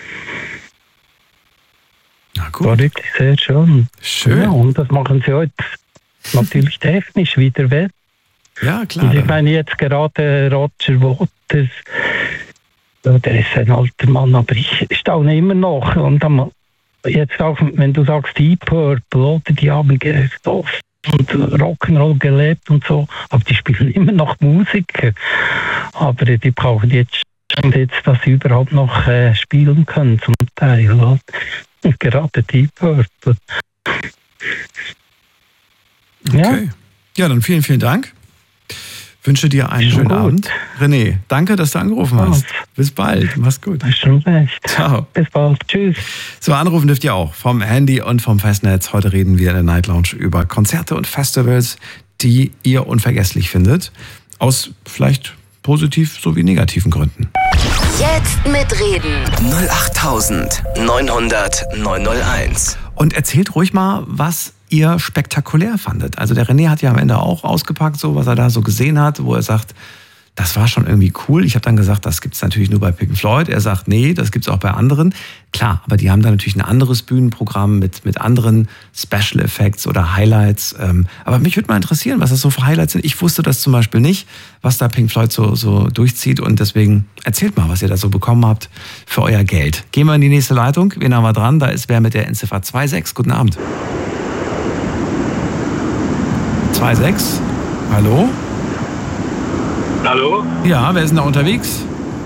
Na gut. War wirklich sehr schön. Schön. Ja, und das machen sie heute natürlich technisch wieder weg. Ja, klar. Und ich meine jetzt gerade Roger Waters, der ist ein alter Mann, aber ich staune immer noch. Und dann, jetzt auch, wenn du sagst Deep Purple, oder, die haben so und Rock'n'Roll gelebt und so, aber die spielen immer noch Musik. Aber die brauchen jetzt Und jetzt, dass sie überhaupt noch äh, spielen können zum Teil. Und gerade Deep Purple. Okay. Ja. ja, dann vielen, vielen Dank. Wünsche dir einen schönen gut. Abend. René, danke, dass du angerufen hast. Ja. Bis bald. Mach's gut. Schon recht. Ciao. Bis bald. Tschüss. So, anrufen dürft ihr auch vom Handy und vom Festnetz. Heute reden wir in der Night Lounge über Konzerte und Festivals, die ihr unvergesslich findet. Aus vielleicht positiv sowie negativen Gründen. Jetzt mitreden. null acht neun hundert neun null eins. Und erzählt ruhig mal, was ihr spektakulär fandet. Also der René hat ja am Ende auch ausgepackt, so was er da so gesehen hat, wo er sagt, das war schon irgendwie cool. Ich habe dann gesagt, das gibt's natürlich nur bei Pink Floyd. Er sagt, nee, das gibt's auch bei anderen. Klar, aber die haben da natürlich ein anderes Bühnenprogramm mit, mit anderen Special Effects oder Highlights. Aber mich würde mal interessieren, was das so für Highlights sind. Ich wusste das zum Beispiel nicht, was da Pink Floyd so, so durchzieht. Und deswegen erzählt mal, was ihr da so bekommen habt für euer Geld. Gehen wir in die nächste Leitung. Wen haben wir dran? Da ist wer mit der Endziffer zwei sechs. Guten Abend. zwei sechs. Hallo? Hallo? Ja, wer ist denn da unterwegs?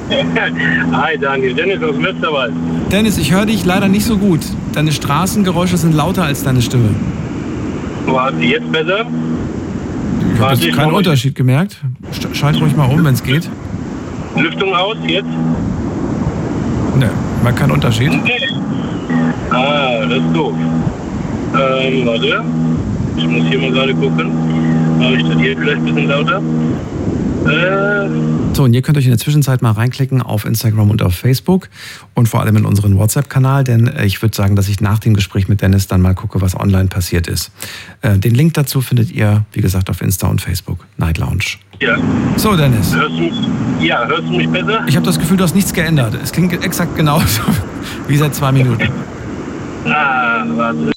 Hi Daniel, Dennis aus Westerwald. Dennis, ich höre dich leider nicht so gut. Deine Straßengeräusche sind lauter als deine Stimme. War sie jetzt besser? Ich habe keinen Unterschied gemerkt. Schalt ruhig mal um, wenn es geht. Lüftung aus, jetzt? Ne, mal keinen Unterschied. Nee. Ah, das ist doof. Ähm, warte. Ich muss hier mal gerade gucken. Habe ich das hier vielleicht ein bisschen lauter? Äh. So, und ihr könnt euch in der Zwischenzeit mal reinklicken auf Instagram und auf Facebook und vor allem in unseren WhatsApp-Kanal, denn ich würde sagen, dass ich nach dem Gespräch mit Dennis dann mal gucke, was online passiert ist. Den Link dazu findet ihr, wie gesagt, auf Insta und Facebook. Night Lounge. Ja. So, Dennis. Hörst du mich? Ja, hörst du mich besser? Ich habe das Gefühl, du hast nichts geändert. Es klingt exakt genauso wie seit zwei Minuten. Ah, warte.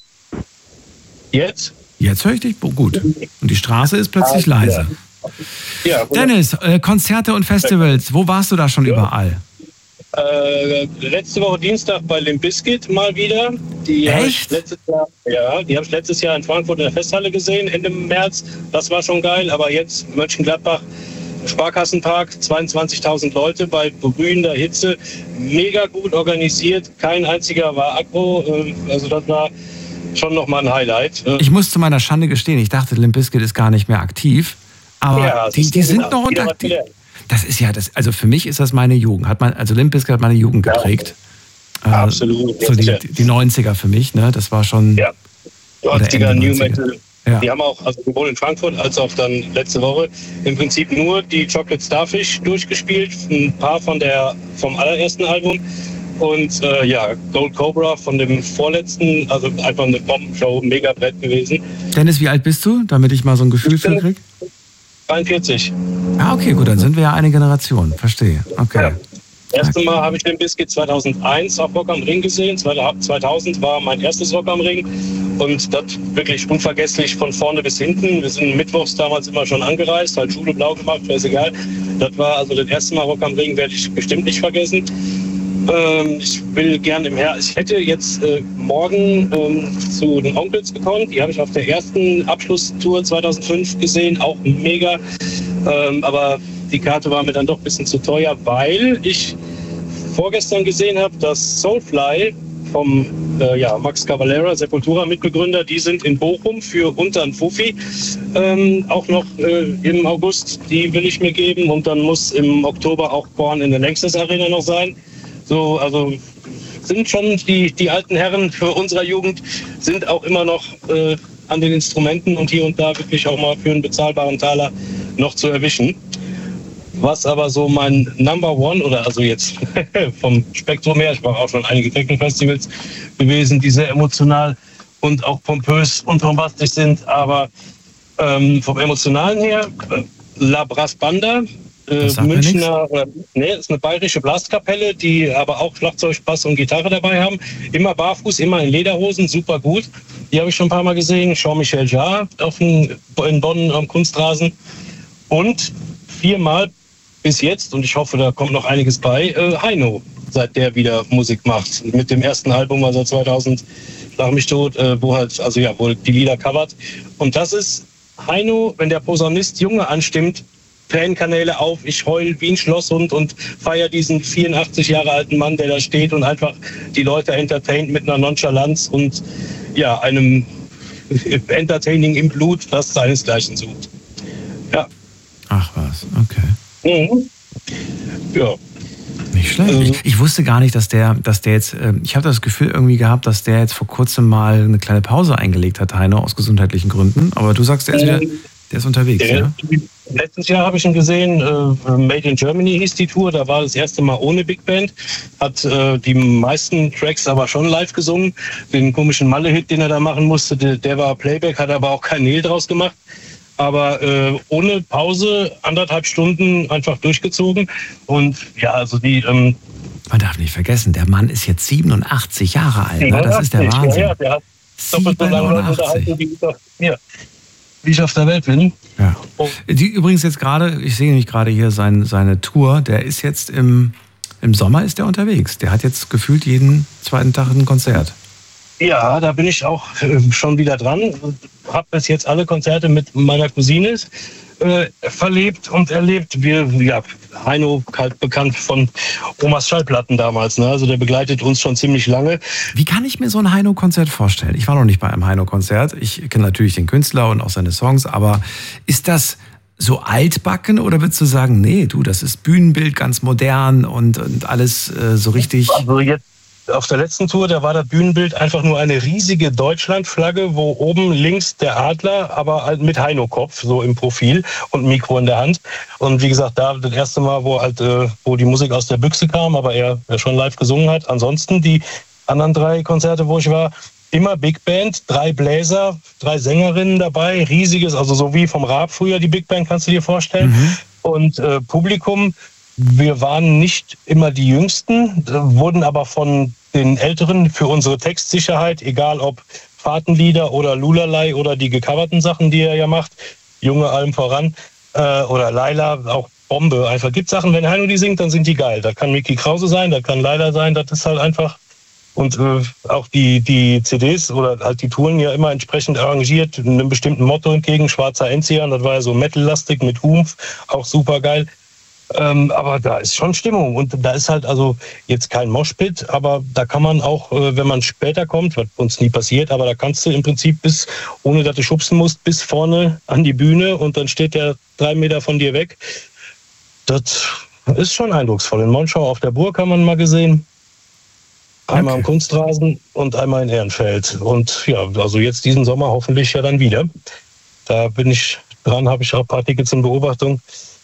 Jetzt? Jetzt höre ich dich gut. Und die Straße ist plötzlich ah, leise. Ja, Dennis, äh, Konzerte und Festivals, wo warst du da schon ja. überall? Äh, letzte Woche Dienstag bei Limp Bizkit mal wieder. Die Echt? Letztes Jahr, ja, die habe ich letztes Jahr in Frankfurt in der Festhalle gesehen, Ende März. Das war schon geil, aber jetzt Mönchengladbach, Sparkassenpark, zweiundzwanzigtausend Leute bei brühender Hitze. Mega gut organisiert, kein einziger war aggro. Also das war schon nochmal ein Highlight. Ich muss zu meiner Schande gestehen, ich dachte, Limp Bizkit ist gar nicht mehr aktiv. Aber ja, die, die sind noch unter. Das ist ja das. Also für mich ist das meine Jugend. Hat man, also Limp Bizkit hat meine Jugend geprägt. Ja, äh, absolut. So die, die neunziger für mich, ne? Das war schon. Ja. neunziger New Metal. Ja. Die haben auch, also sowohl in Frankfurt als auch dann letzte Woche im Prinzip nur die Chocolate Starfish durchgespielt. Ein paar von der vom allerersten Album. Und äh, ja, Gold Cobra von dem vorletzten, also einfach eine Bombenshow, mega Brett gewesen. Dennis, wie alt bist du, damit ich mal so ein Gefühl für krieg? dreiundvierzig. Ah, okay, gut, dann sind wir ja eine Generation. Verstehe. Okay. Ja. Erste Mal habe ich den Bizkit zweitausendeins auf Rock am Ring gesehen. zweitausend war mein erstes Rock am Ring. Und das wirklich unvergesslich von vorne bis hinten. Wir sind mittwochs damals immer schon angereist, halt Schule blau gemacht, ist egal. Das war also das erste Mal Rock am Ring, werde ich bestimmt nicht vergessen. Ähm, ich will gerne im Herbst, ich hätte jetzt äh, morgen ähm, zu den Onkels gekommen. Die habe ich auf der ersten Abschlusstour zweitausendfünf gesehen, auch mega. Ähm, aber die Karte war mir dann doch ein bisschen zu teuer, weil ich vorgestern gesehen habe, dass Soulfly vom äh, ja, Max Cavalera, Sepultura-Mitbegründer, die sind in Bochum für unter ein Fuffi. Ähm, auch noch äh, im August, die will ich mir geben. Und dann muss im Oktober auch Korn in der Längstes Arena noch sein. So, also sind schon die, die alten Herren für unserer Jugend, sind auch immer noch äh, an den Instrumenten und hier und da wirklich auch mal für einen bezahlbaren Taler noch zu erwischen. Was aber so mein Number One, oder also jetzt vom Spektrum her, ich war auch schon einige Techno-Festivals gewesen, die sehr emotional und auch pompös und bombastisch sind, aber ähm, vom Emotionalen her, äh, La Brass Banda, äh, Münchner, äh, nee, ist eine bayerische Blaskapelle, die aber auch Schlagzeug, Bass und Gitarre dabei haben. Immer barfuß, immer in Lederhosen, super gut. Die habe ich schon ein paar Mal gesehen. Jean-Michel Jarre auf dem, in Bonn am Kunstrasen. Und viermal bis jetzt, und ich hoffe, da kommt noch einiges bei, äh, Heino, seit der wieder Musik macht. Mit dem ersten Album, also zweitausend, Schlag mich tot, äh, wo halt, also ja, wo die Lieder covert. Und das ist Heino, wenn der Posaunist Junge anstimmt, Tränenkanäle auf, ich heul wie ein Schlosshund und feiere diesen vierundachtzig Jahre alten Mann, der da steht und einfach die Leute entertaint mit einer Nonchalanz und ja, einem Entertaining im Blut, das seinesgleichen sucht. Ja. Ach was, okay. Mhm. Ja. Nicht schlecht. Ähm, ich, ich wusste gar nicht, dass der, dass der jetzt, äh, ich habe das Gefühl irgendwie gehabt, dass der jetzt vor kurzem mal eine kleine Pause eingelegt hat, Heino, aus gesundheitlichen Gründen. Aber du sagst, der ist wieder, der ist unterwegs, der, ja? Letztes Jahr habe ich ihn gesehen, äh, Made in Germany hieß die Tour, da war das erste Mal ohne Big Band, hat äh, die meisten Tracks aber schon live gesungen. Den komischen Malle-Hit, den er da machen musste, der, der war Playback, hat aber auch kein Hehl draus gemacht. Aber äh, ohne Pause, anderthalb Stunden einfach durchgezogen. Und ja, also die... Ähm, Man darf nicht vergessen, der Mann ist jetzt siebenundachtzig Jahre alt, ne? Das ist der Wahnsinn. Ja, ja, der hat doppelt so lange Leute unterhalten, wie ich, auf, ja, wie ich auf der Welt bin. Ja. Die übrigens jetzt gerade, ich sehe nämlich gerade hier sein, seine Tour, der ist jetzt im, im Sommer ist der unterwegs. Der hat jetzt gefühlt jeden zweiten Tag ein Konzert. Ja, da bin ich auch äh, schon wieder dran. Habe bis jetzt alle Konzerte mit meiner Cousine äh, verlebt und erlebt. Wir, ja, Heino, halt bekannt von Omas Schallplatten damals. Ne? Also der begleitet uns schon ziemlich lange. Wie kann ich mir so ein Heino-Konzert vorstellen? Ich war noch nicht bei einem Heino-Konzert. Ich kenne natürlich den Künstler und auch seine Songs, aber ist das so altbacken oder würdest du sagen, nee, du, das ist Bühnenbild, ganz modern und, und alles äh, so richtig... Also jetzt auf der letzten Tour, da war das Bühnenbild einfach nur eine riesige Deutschlandflagge, wo oben links der Adler, aber halt mit Heino-Kopf, so im Profil und Mikro in der Hand. Und wie gesagt, da das erste Mal, wo halt, äh, wo die Musik aus der Büchse kam, aber er, er schon live gesungen hat. Ansonsten die anderen drei Konzerte, wo ich war, immer Big Band, drei Bläser, drei Sängerinnen dabei, riesiges, also so wie vom Raab früher die Big Band, kannst du dir vorstellen. Mhm. Und äh, Publikum, wir waren nicht immer die Jüngsten, wurden aber von den Älteren für unsere Textsicherheit, egal ob Fahrtenlieder oder Lulalei oder die gecoverten Sachen, die er ja macht, Junge allem voran, äh, oder Laila, auch Bombe. Einfach gibt Sachen, wenn Heino die singt, dann sind die geil. Das kann Micky Krause sein, das kann Laila sein, das ist halt einfach. Und äh, auch die, die C Ds oder halt die Touren ja immer entsprechend arrangiert, einem bestimmten Motto entgegen, schwarzer Enzian, das war ja so metallastig mit Humph, auch super geil. Ähm, aber da ist schon Stimmung und da ist halt also jetzt kein Moshpit, aber da kann man auch, äh, wenn man später kommt, was uns nie passiert, aber da kannst du im Prinzip bis, ohne dass du schubsen musst, bis vorne an die Bühne und dann steht der drei Meter von dir weg. Das ist schon eindrucksvoll. In Monschau auf der Burg haben wir ihn mal gesehen. Einmal okay. Am Kunstrasen und einmal in Ehrenfeld. Und ja, also jetzt diesen Sommer hoffentlich ja dann wieder. Da bin ich dran, habe ich auch ein paar Tickets in Beobachtung.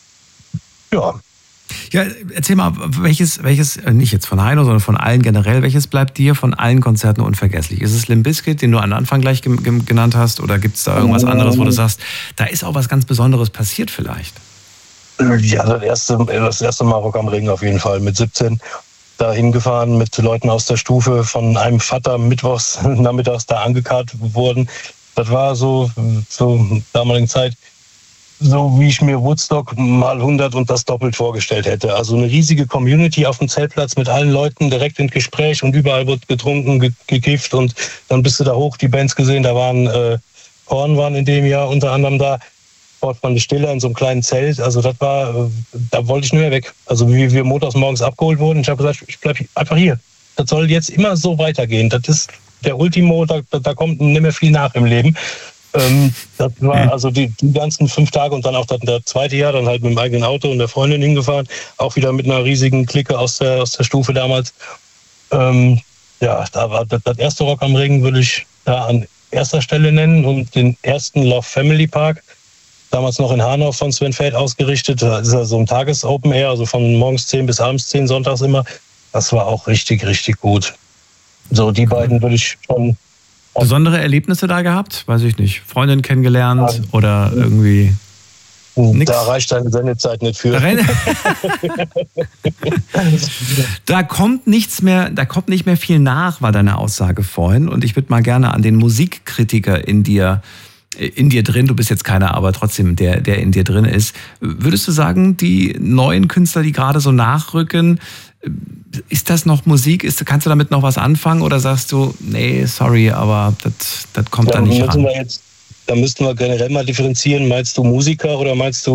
Ja. Ja, erzähl mal, welches, welches, nicht jetzt von Heino, sondern von allen generell, welches bleibt dir von allen Konzerten unvergesslich? Ist es Limp Bizkit, den du am Anfang gleich ge- ge- genannt hast, oder gibt es da irgendwas anderes, wo du sagst, da ist auch was ganz Besonderes passiert vielleicht? Ja, das erste, das erste Mal Rock am Ring auf jeden Fall, mit siebzehn. Da hingefahren mit Leuten aus der Stufe, von einem Vater mittwochs, nachmittags da angekarrt wurden. Das war so zur damaligen Zeit so, wie ich mir Woodstock mal hundert und das doppelt vorgestellt hätte. Also eine riesige Community auf dem Zeltplatz mit allen Leuten direkt ins Gespräch und überall wird getrunken, ge- gekifft und dann bist du da hoch, die Bands gesehen, da waren äh, Korn waren in dem Jahr unter anderem da. Dort von der Stille in so einem kleinen Zelt. Also das war, da wollte ich nicht mehr weg. Also wie wir montags morgens abgeholt wurden, ich habe gesagt, ich bleibe einfach hier. Das soll jetzt immer so weitergehen. Das ist der Ultimo, da, da kommt nicht mehr viel nach im Leben. Ähm, das war also die, die ganzen fünf Tage und dann auch das, das zweite Jahr, dann halt mit dem eigenen Auto und der Freundin hingefahren. Auch wieder mit einer riesigen Clique aus der, aus der Stufe damals. Ähm, ja, da war das, das erste Rock am Ring, würde ich da an erster Stelle nennen und den ersten Love Family Park. Damals noch in Hanau von Sven Feld ausgerichtet. Da ist ja so ein Tages-Open Air, also von morgens zehn bis abends zehn, sonntags immer. Das war auch richtig, richtig gut. So, die beiden würde ich schon... Besondere Erlebnisse da gehabt? Weiß ich nicht. Freundin kennengelernt ja. Oder irgendwie... Nix? Da reicht deine Sendezeit nicht für. Da kommt nichts mehr, da kommt nicht mehr viel nach, war deine Aussage vorhin. Und ich würde mal gerne an den Musikkritiker in dir... in dir drin, du bist jetzt keiner, aber trotzdem der, der in dir drin ist. Würdest du sagen, die neuen Künstler, die gerade so nachrücken, ist das noch Musik? Ist, kannst du damit noch was anfangen oder sagst du, nee, sorry, aber das, das kommt ja, da nicht ran? Wir jetzt, da müssten wir generell mal differenzieren. Meinst du Musiker oder meinst du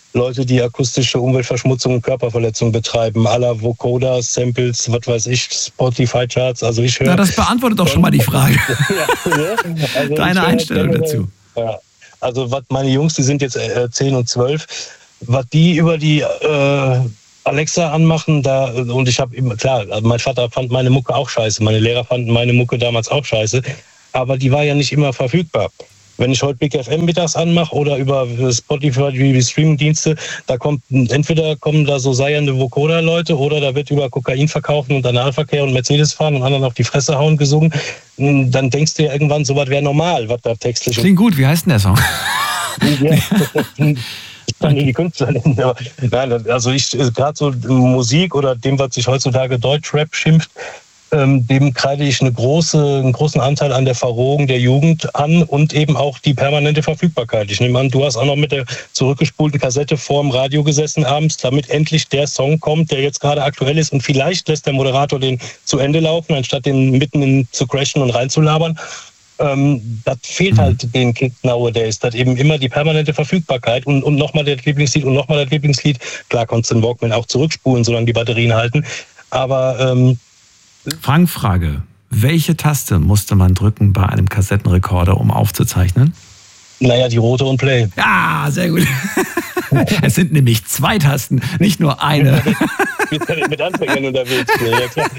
Leute, die akustische Umweltverschmutzung und Körperverletzung betreiben, à la Vocoder, Samples, was weiß ich, Spotify-Charts. Also ich höre. Na, das beantwortet doch schon mal die Frage. ja, also Deine Einstellung dazu. Ja, also was meine Jungs, die sind jetzt äh, zehn und zwölf, was die über die äh, Alexa anmachen, da und ich habe immer, klar, mein Vater fand meine Mucke auch scheiße, meine Lehrer fanden meine Mucke damals auch scheiße, aber die war ja nicht immer verfügbar. Wenn ich heute Big F M mittags anmache oder über Spotify, die Streamingdienste, da kommt entweder kommen da so seiernde Vocoder-Leute oder da wird über Kokain verkaufen und Analverkehr und Mercedes fahren und anderen auf die Fresse hauen gesungen. Dann denkst du ja irgendwann, so was wäre normal, was da textlich... Klingt gut, wie heißt denn der Song? Ja, ich kann nie die Künstler nennen, aber nein, also ich, gerade so Musik oder dem, was sich heutzutage Deutschrap schimpft, Ähm, dem kreide ich eine große, einen großen Anteil an der Verrohung der Jugend an und eben auch die permanente Verfügbarkeit. Ich nehme an, du hast auch noch mit der zurückgespulten Kassette vorm Radio gesessen abends, damit endlich der Song kommt, der jetzt gerade aktuell ist und vielleicht lässt der Moderator den zu Ende laufen, anstatt den mitten in, zu crashen und reinzulabern. Ähm, das fehlt halt den Kids nowadays, dass eben immer die permanente Verfügbarkeit und, und nochmal das Lieblingslied und nochmal das Lieblingslied. Klar konntest du den Walkman auch zurückspulen, solange die Batterien halten, aber ähm, Fangfrage. Welche Taste musste man drücken bei einem Kassettenrekorder, um aufzuzeichnen? Naja, die rote und Play. Ja, sehr gut. Es sind nämlich zwei Tasten, nicht nur eine. Wir sind mit Anfängern unterwegs. Ja, klar.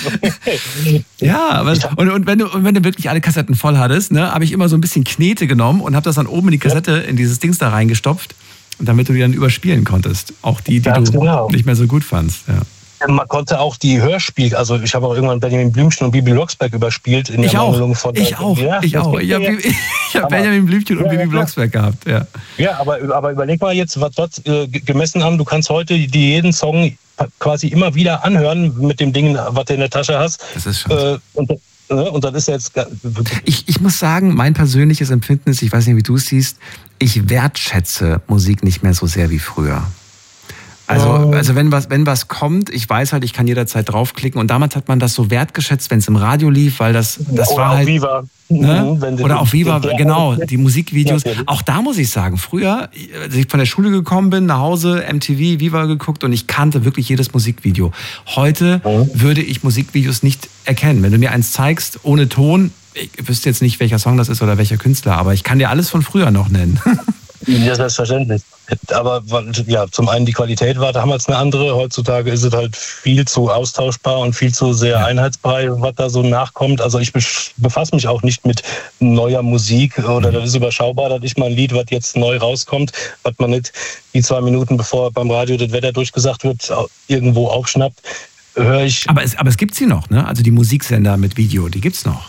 Ja, aber und, und, wenn du, und wenn du wirklich alle Kassetten voll hattest, ne, habe ich immer so ein bisschen Knete genommen und habe das dann oben in die Kassette, in dieses Dings da reingestopft, damit du die dann überspielen konntest. Auch die, die Ganz du genau. nicht mehr so gut fandst. Ja. Man konnte auch die Hörspiele, also ich habe auch irgendwann Benjamin Blümchen und Bibi Blocksberg überspielt. In ich, der auch. Von ich auch, ja, ich auch. Ich habe hab Benjamin Blümchen und ja, Bibi Blocksberg gehabt. Ja, ja aber, aber überleg mal jetzt, was wir äh, gemessen haben. Du kannst heute die, jeden Song quasi immer wieder anhören mit dem Ding, was du in der Tasche hast. Das ist schon. Äh, und, äh, und das ist jetzt... Ich, ich muss sagen, mein persönliches Empfinden ist, ich weiß nicht, wie du es siehst, ich wertschätze Musik nicht mehr so sehr wie früher. Also, also wenn was, wenn was kommt, ich weiß halt, ich kann jederzeit draufklicken und damals hat man das so wertgeschätzt, wenn es im Radio lief, weil das, das Oder war auf halt... Viva. Ne? Mhm, Oder auf Viva, genau, die Musikvideos. Ja, auch da muss ich sagen, früher, als ich von der Schule gekommen bin, nach Hause, M T V, Viva geguckt und ich kannte wirklich jedes Musikvideo. Heute mhm. würde ich Musikvideos nicht erkennen. Wenn du mir eins zeigst, ohne Ton, ich wüsste jetzt nicht, welcher Song das ist oder welcher Künstler, aber ich kann dir alles von früher noch nennen. Ja, selbstverständlich. Aber ja, zum einen die Qualität war damals eine andere. Heutzutage ist es halt viel zu austauschbar und viel zu sehr ja. einheitsbrei, was da so nachkommt. Also ich befasse mich auch nicht mit neuer Musik oder das ist überschaubar, dass ich mal ein Lied, was jetzt neu rauskommt, was man nicht die zwei Minuten bevor beim Radio das Wetter durchgesagt wird, irgendwo aufschnappt, höre ich. Aber es, aber es gibt sie noch, ne? Also die Musiksender mit Video, die gibt's noch.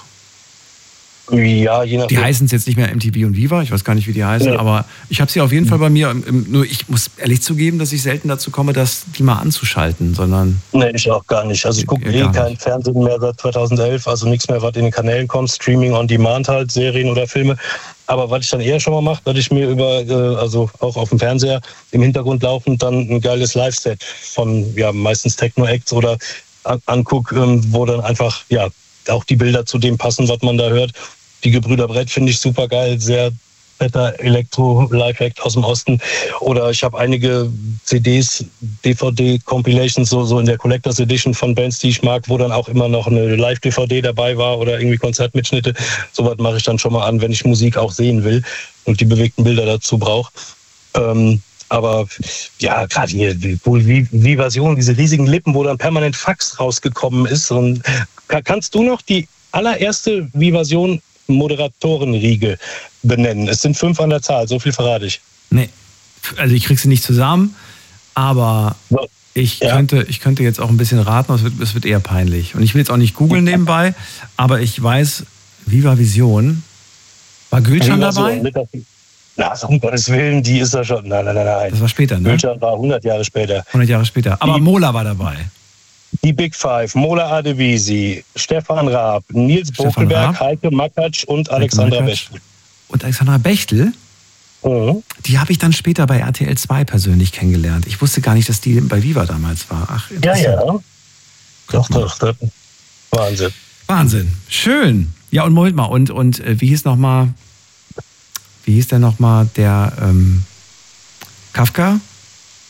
Ja, je nachdem. Die heißen es jetzt nicht mehr M T V und Viva, ich weiß gar nicht, wie die heißen, nee. aber ich habe sie auf jeden Fall bei mir. Nur ich muss ehrlich zugeben, dass ich selten dazu komme, das die mal anzuschalten, sondern... Nee, ich auch gar nicht. Also ich gucke eh kein Fernsehen mehr seit zweitausendelf, also nichts mehr, was in den Kanälen kommt, Streaming on Demand halt, Serien oder Filme. Aber was ich dann eher schon mal mache, dass ich mir über, also auch auf dem Fernseher im Hintergrund laufend dann ein geiles Live-Set von, ja, meistens Techno-Acts oder angucke, wo dann einfach, ja, auch die Bilder zu dem passen, was man da hört. Die Gebrüder Brett finde ich super geil, sehr fetter Elektro-Live-Act aus dem Osten. Oder ich habe einige C Ds, D V D-Compilations, so, so in der Collectors Edition von Bands, die ich mag, wo dann auch immer noch eine Live-D V D dabei war oder irgendwie Konzertmitschnitte. Sowas mache ich dann schon mal an, wenn ich Musik auch sehen will und die bewegten Bilder dazu brauche. Ähm, aber ja, gerade hier, wie, wie Version, diese riesigen Lippen, wo dann permanent Fax rausgekommen ist. Und kannst du noch die allererste Vivasion Moderatorenriege benennen? Es sind fünf an der Zahl, so viel verrate ich. Nee, also ich krieg sie nicht zusammen, aber ich, ja. könnte, ich könnte jetzt auch ein bisschen raten, aber es wird, es wird eher peinlich. Und ich will jetzt auch nicht googeln nebenbei, aber ich weiß, Viva Vision, war Gülcan dabei? Na, also um Gottes Willen, die ist ja schon, nein, nein, nein, nein. Das war später, ne? Gülcan war hundert Jahre später. hundert Jahre später, aber die, Mola war dabei. Die Big Five, Mola Adebisi, Stefan Raab, Nils Bokelberg, Heike Makatsch und Alexandra Bechtel. Und Alexandra Bechtel? Mhm. Die habe ich dann später bei R T L zwei persönlich kennengelernt. Ich wusste gar nicht, dass die bei Viva damals war. Ach, ja, ja. Doch, doch, doch. Wahnsinn. Wahnsinn. Schön. Ja, und Moment mal, und, und äh, wie hieß nochmal, wie hieß der nochmal, der ähm, Kafka?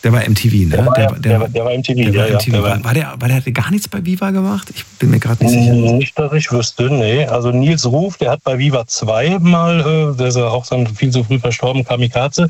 Der war M T V, ne? Der war, der, der, der, der, der war M T V, der ja, war, M T V. ja. War, war, der, war der gar nichts bei Viva gemacht? Ich bin mir gerade nicht sicher. Nicht, dass ich wüsste, nee. Also Nils Ruf, der hat bei Viva zwei mal, äh, der ist ja auch dann viel zu früh verstorben, Kamikaze,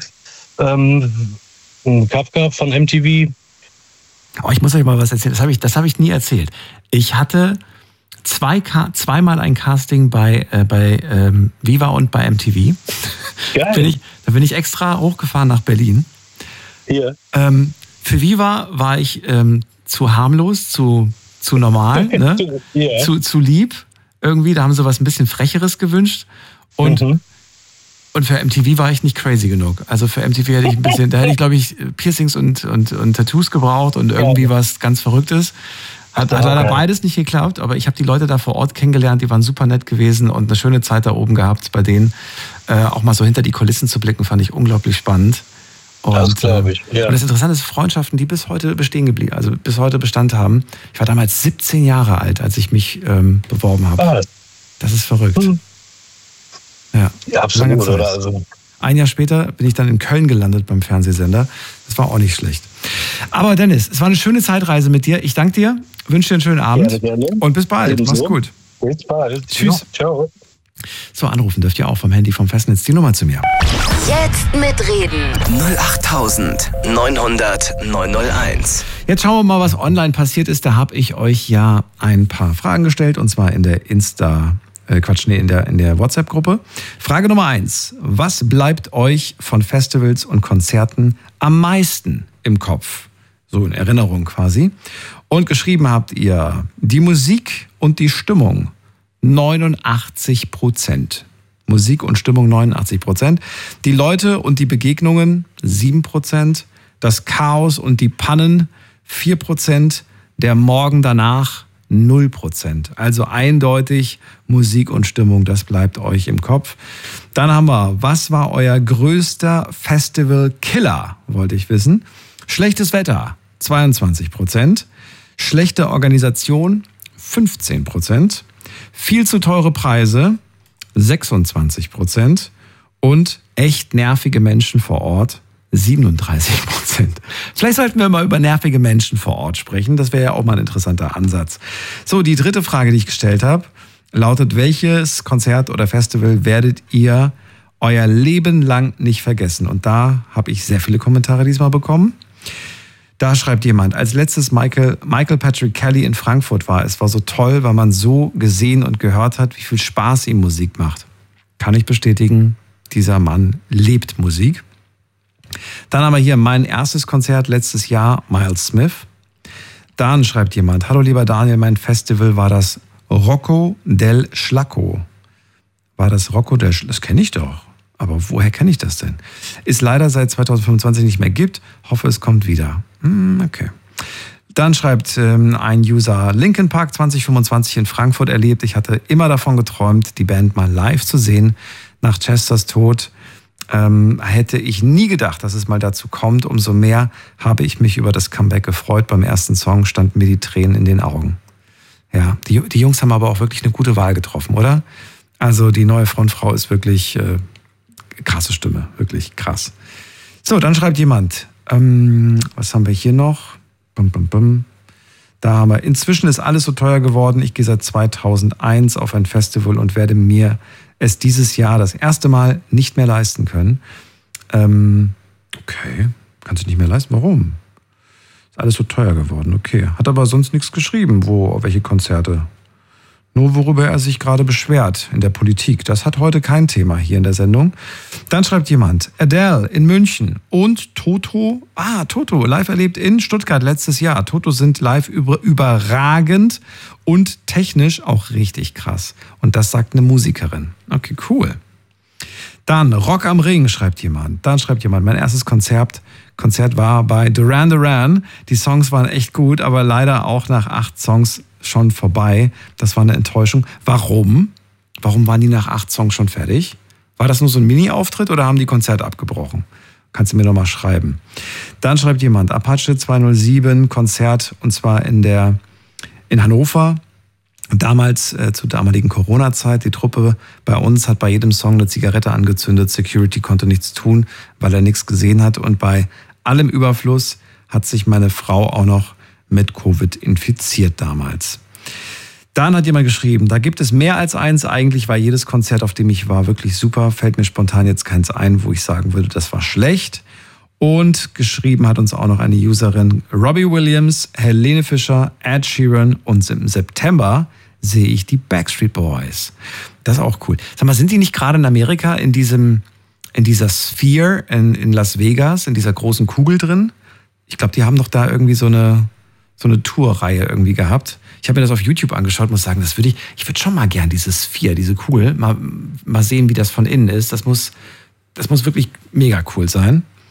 ähm, einen Cup gehabt von M T V. Oh, ich muss euch mal was erzählen. Das habe ich, das habe ich nie erzählt. Ich hatte zwei, zweimal ein Casting bei, äh, bei ähm, Viva und bei M T V. Geil. Bin ich, da bin ich extra hochgefahren nach Berlin. Hier. Ähm, für Viva war ich ähm, zu harmlos, zu, zu normal, ne? Yeah. zu, zu lieb. Irgendwie, da haben sie was ein bisschen Frecheres gewünscht. Und, Mhm. und für M T V war ich nicht crazy genug. Also für M T V hätte ich ein bisschen, da hätte ich, glaube ich, Piercings und, und, und Tattoos gebraucht und irgendwie was ganz Verrücktes. Hat, hat leider beides nicht geklappt, aber ich habe die Leute da vor Ort kennengelernt, die waren super nett gewesen und eine schöne Zeit da oben gehabt bei denen. Äh, auch mal so hinter die Kulissen zu blicken, fand ich unglaublich spannend. Und, das glaube ich, ja. Und das Interessante ist, Freundschaften, die bis heute bestehen geblieben, also bis heute Bestand haben. Ich war damals siebzehn Jahre alt, als ich mich ähm, beworben habe. Ah. Das ist verrückt. Hm. Ja, Ja, absolut, oder? Also, ein Jahr später bin ich dann in Köln gelandet beim Fernsehsender. Das war auch nicht schlecht. Aber Dennis, es war eine schöne Zeitreise mit dir. Ich danke dir, wünsche dir einen schönen Abend gerne, gerne. und bis bald. Ebenso. Mach's gut. bis bald. Tschüss. Ciao. So, anrufen dürft ihr auch vom Handy vom Festnetz. Die Nummer zu mir. Jetzt mitreden. null acht neunhundert neunhunderteins. Jetzt schauen wir mal, was online passiert ist. Da habe ich euch ja ein paar Fragen gestellt und zwar in der Insta, äh Quatsch, nee, in der, in der WhatsApp-Gruppe. Frage Nummer eins. Was bleibt euch von Festivals und Konzerten am meisten im Kopf? So in Erinnerung quasi. Und geschrieben habt ihr die Musik und die Stimmung. neunundachtzig Prozent. Musik und Stimmung neunundachtzig Prozent. Die Leute und die Begegnungen sieben Prozent. Das Chaos und die Pannen vier Prozent. Der Morgen danach null Prozent. Also eindeutig Musik und Stimmung, das bleibt euch im Kopf. Dann haben wir, was war euer größter Festival-Killer, wollte ich wissen. Schlechtes Wetter, zweiundzwanzig Prozent. Schlechte Organisation, fünfzehn Prozent. Viel zu teure Preise, sechsundzwanzig Prozent. Und echt nervige Menschen vor Ort, siebenunddreißig Prozent. Vielleicht sollten wir mal über nervige Menschen vor Ort sprechen. Das wäre ja auch mal ein interessanter Ansatz. So, die dritte Frage, die ich gestellt habe, lautet, welches Konzert oder Festival werdet ihr euer Leben lang nicht vergessen? Und da habe ich sehr viele Kommentare diesmal bekommen. Da schreibt jemand, als letztes Michael, Michael Patrick Kelly in Frankfurt war, es war so toll, weil man so gesehen und gehört hat, wie viel Spaß ihm Musik macht. Kann ich bestätigen, dieser Mann lebt Musik. Dann haben wir hier mein erstes Konzert letztes Jahr, Miles Smith. Dann schreibt jemand, hallo lieber Daniel, mein Festival war das Rocco del Schlacco. War das Rocco del Schlacco? Das kenne ich doch. Aber woher kenne ich das denn? Ist leider seit zwanzig fünfundzwanzig nicht mehr gibt. Hoffe, es kommt wieder. Hm, okay. Dann schreibt ähm, ein User, Linkin Park zwanzig fünfundzwanzig in Frankfurt erlebt. Ich hatte immer davon geträumt, die Band mal live zu sehen. Nach Chesters Tod ähm, hätte ich nie gedacht, dass es mal dazu kommt. Umso mehr habe ich mich über das Comeback gefreut. Beim ersten Song standen mir die Tränen in den Augen. Ja, die, die Jungs haben aber auch wirklich eine gute Wahl getroffen, oder? Also die neue Frontfrau ist wirklich äh, krasse Stimme, wirklich krass. So, dann schreibt jemand, ähm, was haben wir hier noch? Bum, bum, bum. Da haben wir, inzwischen ist alles so teuer geworden. Ich gehe seit zweitausendeins auf ein Festival und werde mir es dieses Jahr das erste Mal nicht mehr leisten können. Ähm, okay, kannst du nicht mehr leisten? Warum? Ist alles so teuer geworden, okay. Hat aber sonst nichts geschrieben, wo, welche Konzerte. Nur worüber er sich gerade beschwert in der Politik. Das hat heute kein Thema hier in der Sendung. Dann schreibt jemand, Adele in München und Toto, ah, Toto, live erlebt in Stuttgart letztes Jahr. Toto sind live über, überragend und technisch auch richtig krass. Und das sagt eine Musikerin. Okay, cool. Dann Rock am Ring, schreibt jemand. Dann schreibt jemand, mein erstes Konzert, Konzert war bei Duran Duran. Die Songs waren echt gut, aber leider auch nach acht Songs schon vorbei. Das war eine Enttäuschung. Warum? Warum waren die nach acht Songs schon fertig? War das nur so ein Mini-Auftritt oder haben die Konzert abgebrochen? Kannst du mir noch mal schreiben. Dann schreibt jemand, Apache zweihundertsieben, Konzert, und zwar in der in Hannover. Damals, äh, zur damaligen Corona-Zeit, die Truppe bei uns hat bei jedem Song eine Zigarette angezündet. Security konnte nichts tun, weil er nichts gesehen hat. Und bei allem Überfluss hat sich meine Frau auch noch mit Covid infiziert damals. Dann hat jemand geschrieben, da gibt es mehr als eins. Eigentlich war jedes Konzert, auf dem ich war, wirklich super. Fällt mir spontan jetzt keins ein, wo ich sagen würde, das war schlecht. Und geschrieben hat uns auch noch eine Userin, Robbie Williams, Helene Fischer, Ed Sheeran und im September sehe ich die Backstreet Boys. Das ist auch cool. Sag mal, sind die nicht gerade in Amerika in diesem, in dieser Sphere in, in Las Vegas, in dieser großen Kugel drin? Ich glaube, die haben doch da irgendwie so eine, so eine Tourreihe irgendwie gehabt. Ich habe mir das auf YouTube angeschaut, muss sagen, das würde ich, ich würde schon mal gern diese Sphere, diese Kugel, mal, mal sehen, wie das von innen ist. Das muss, das muss wirklich mega cool sein.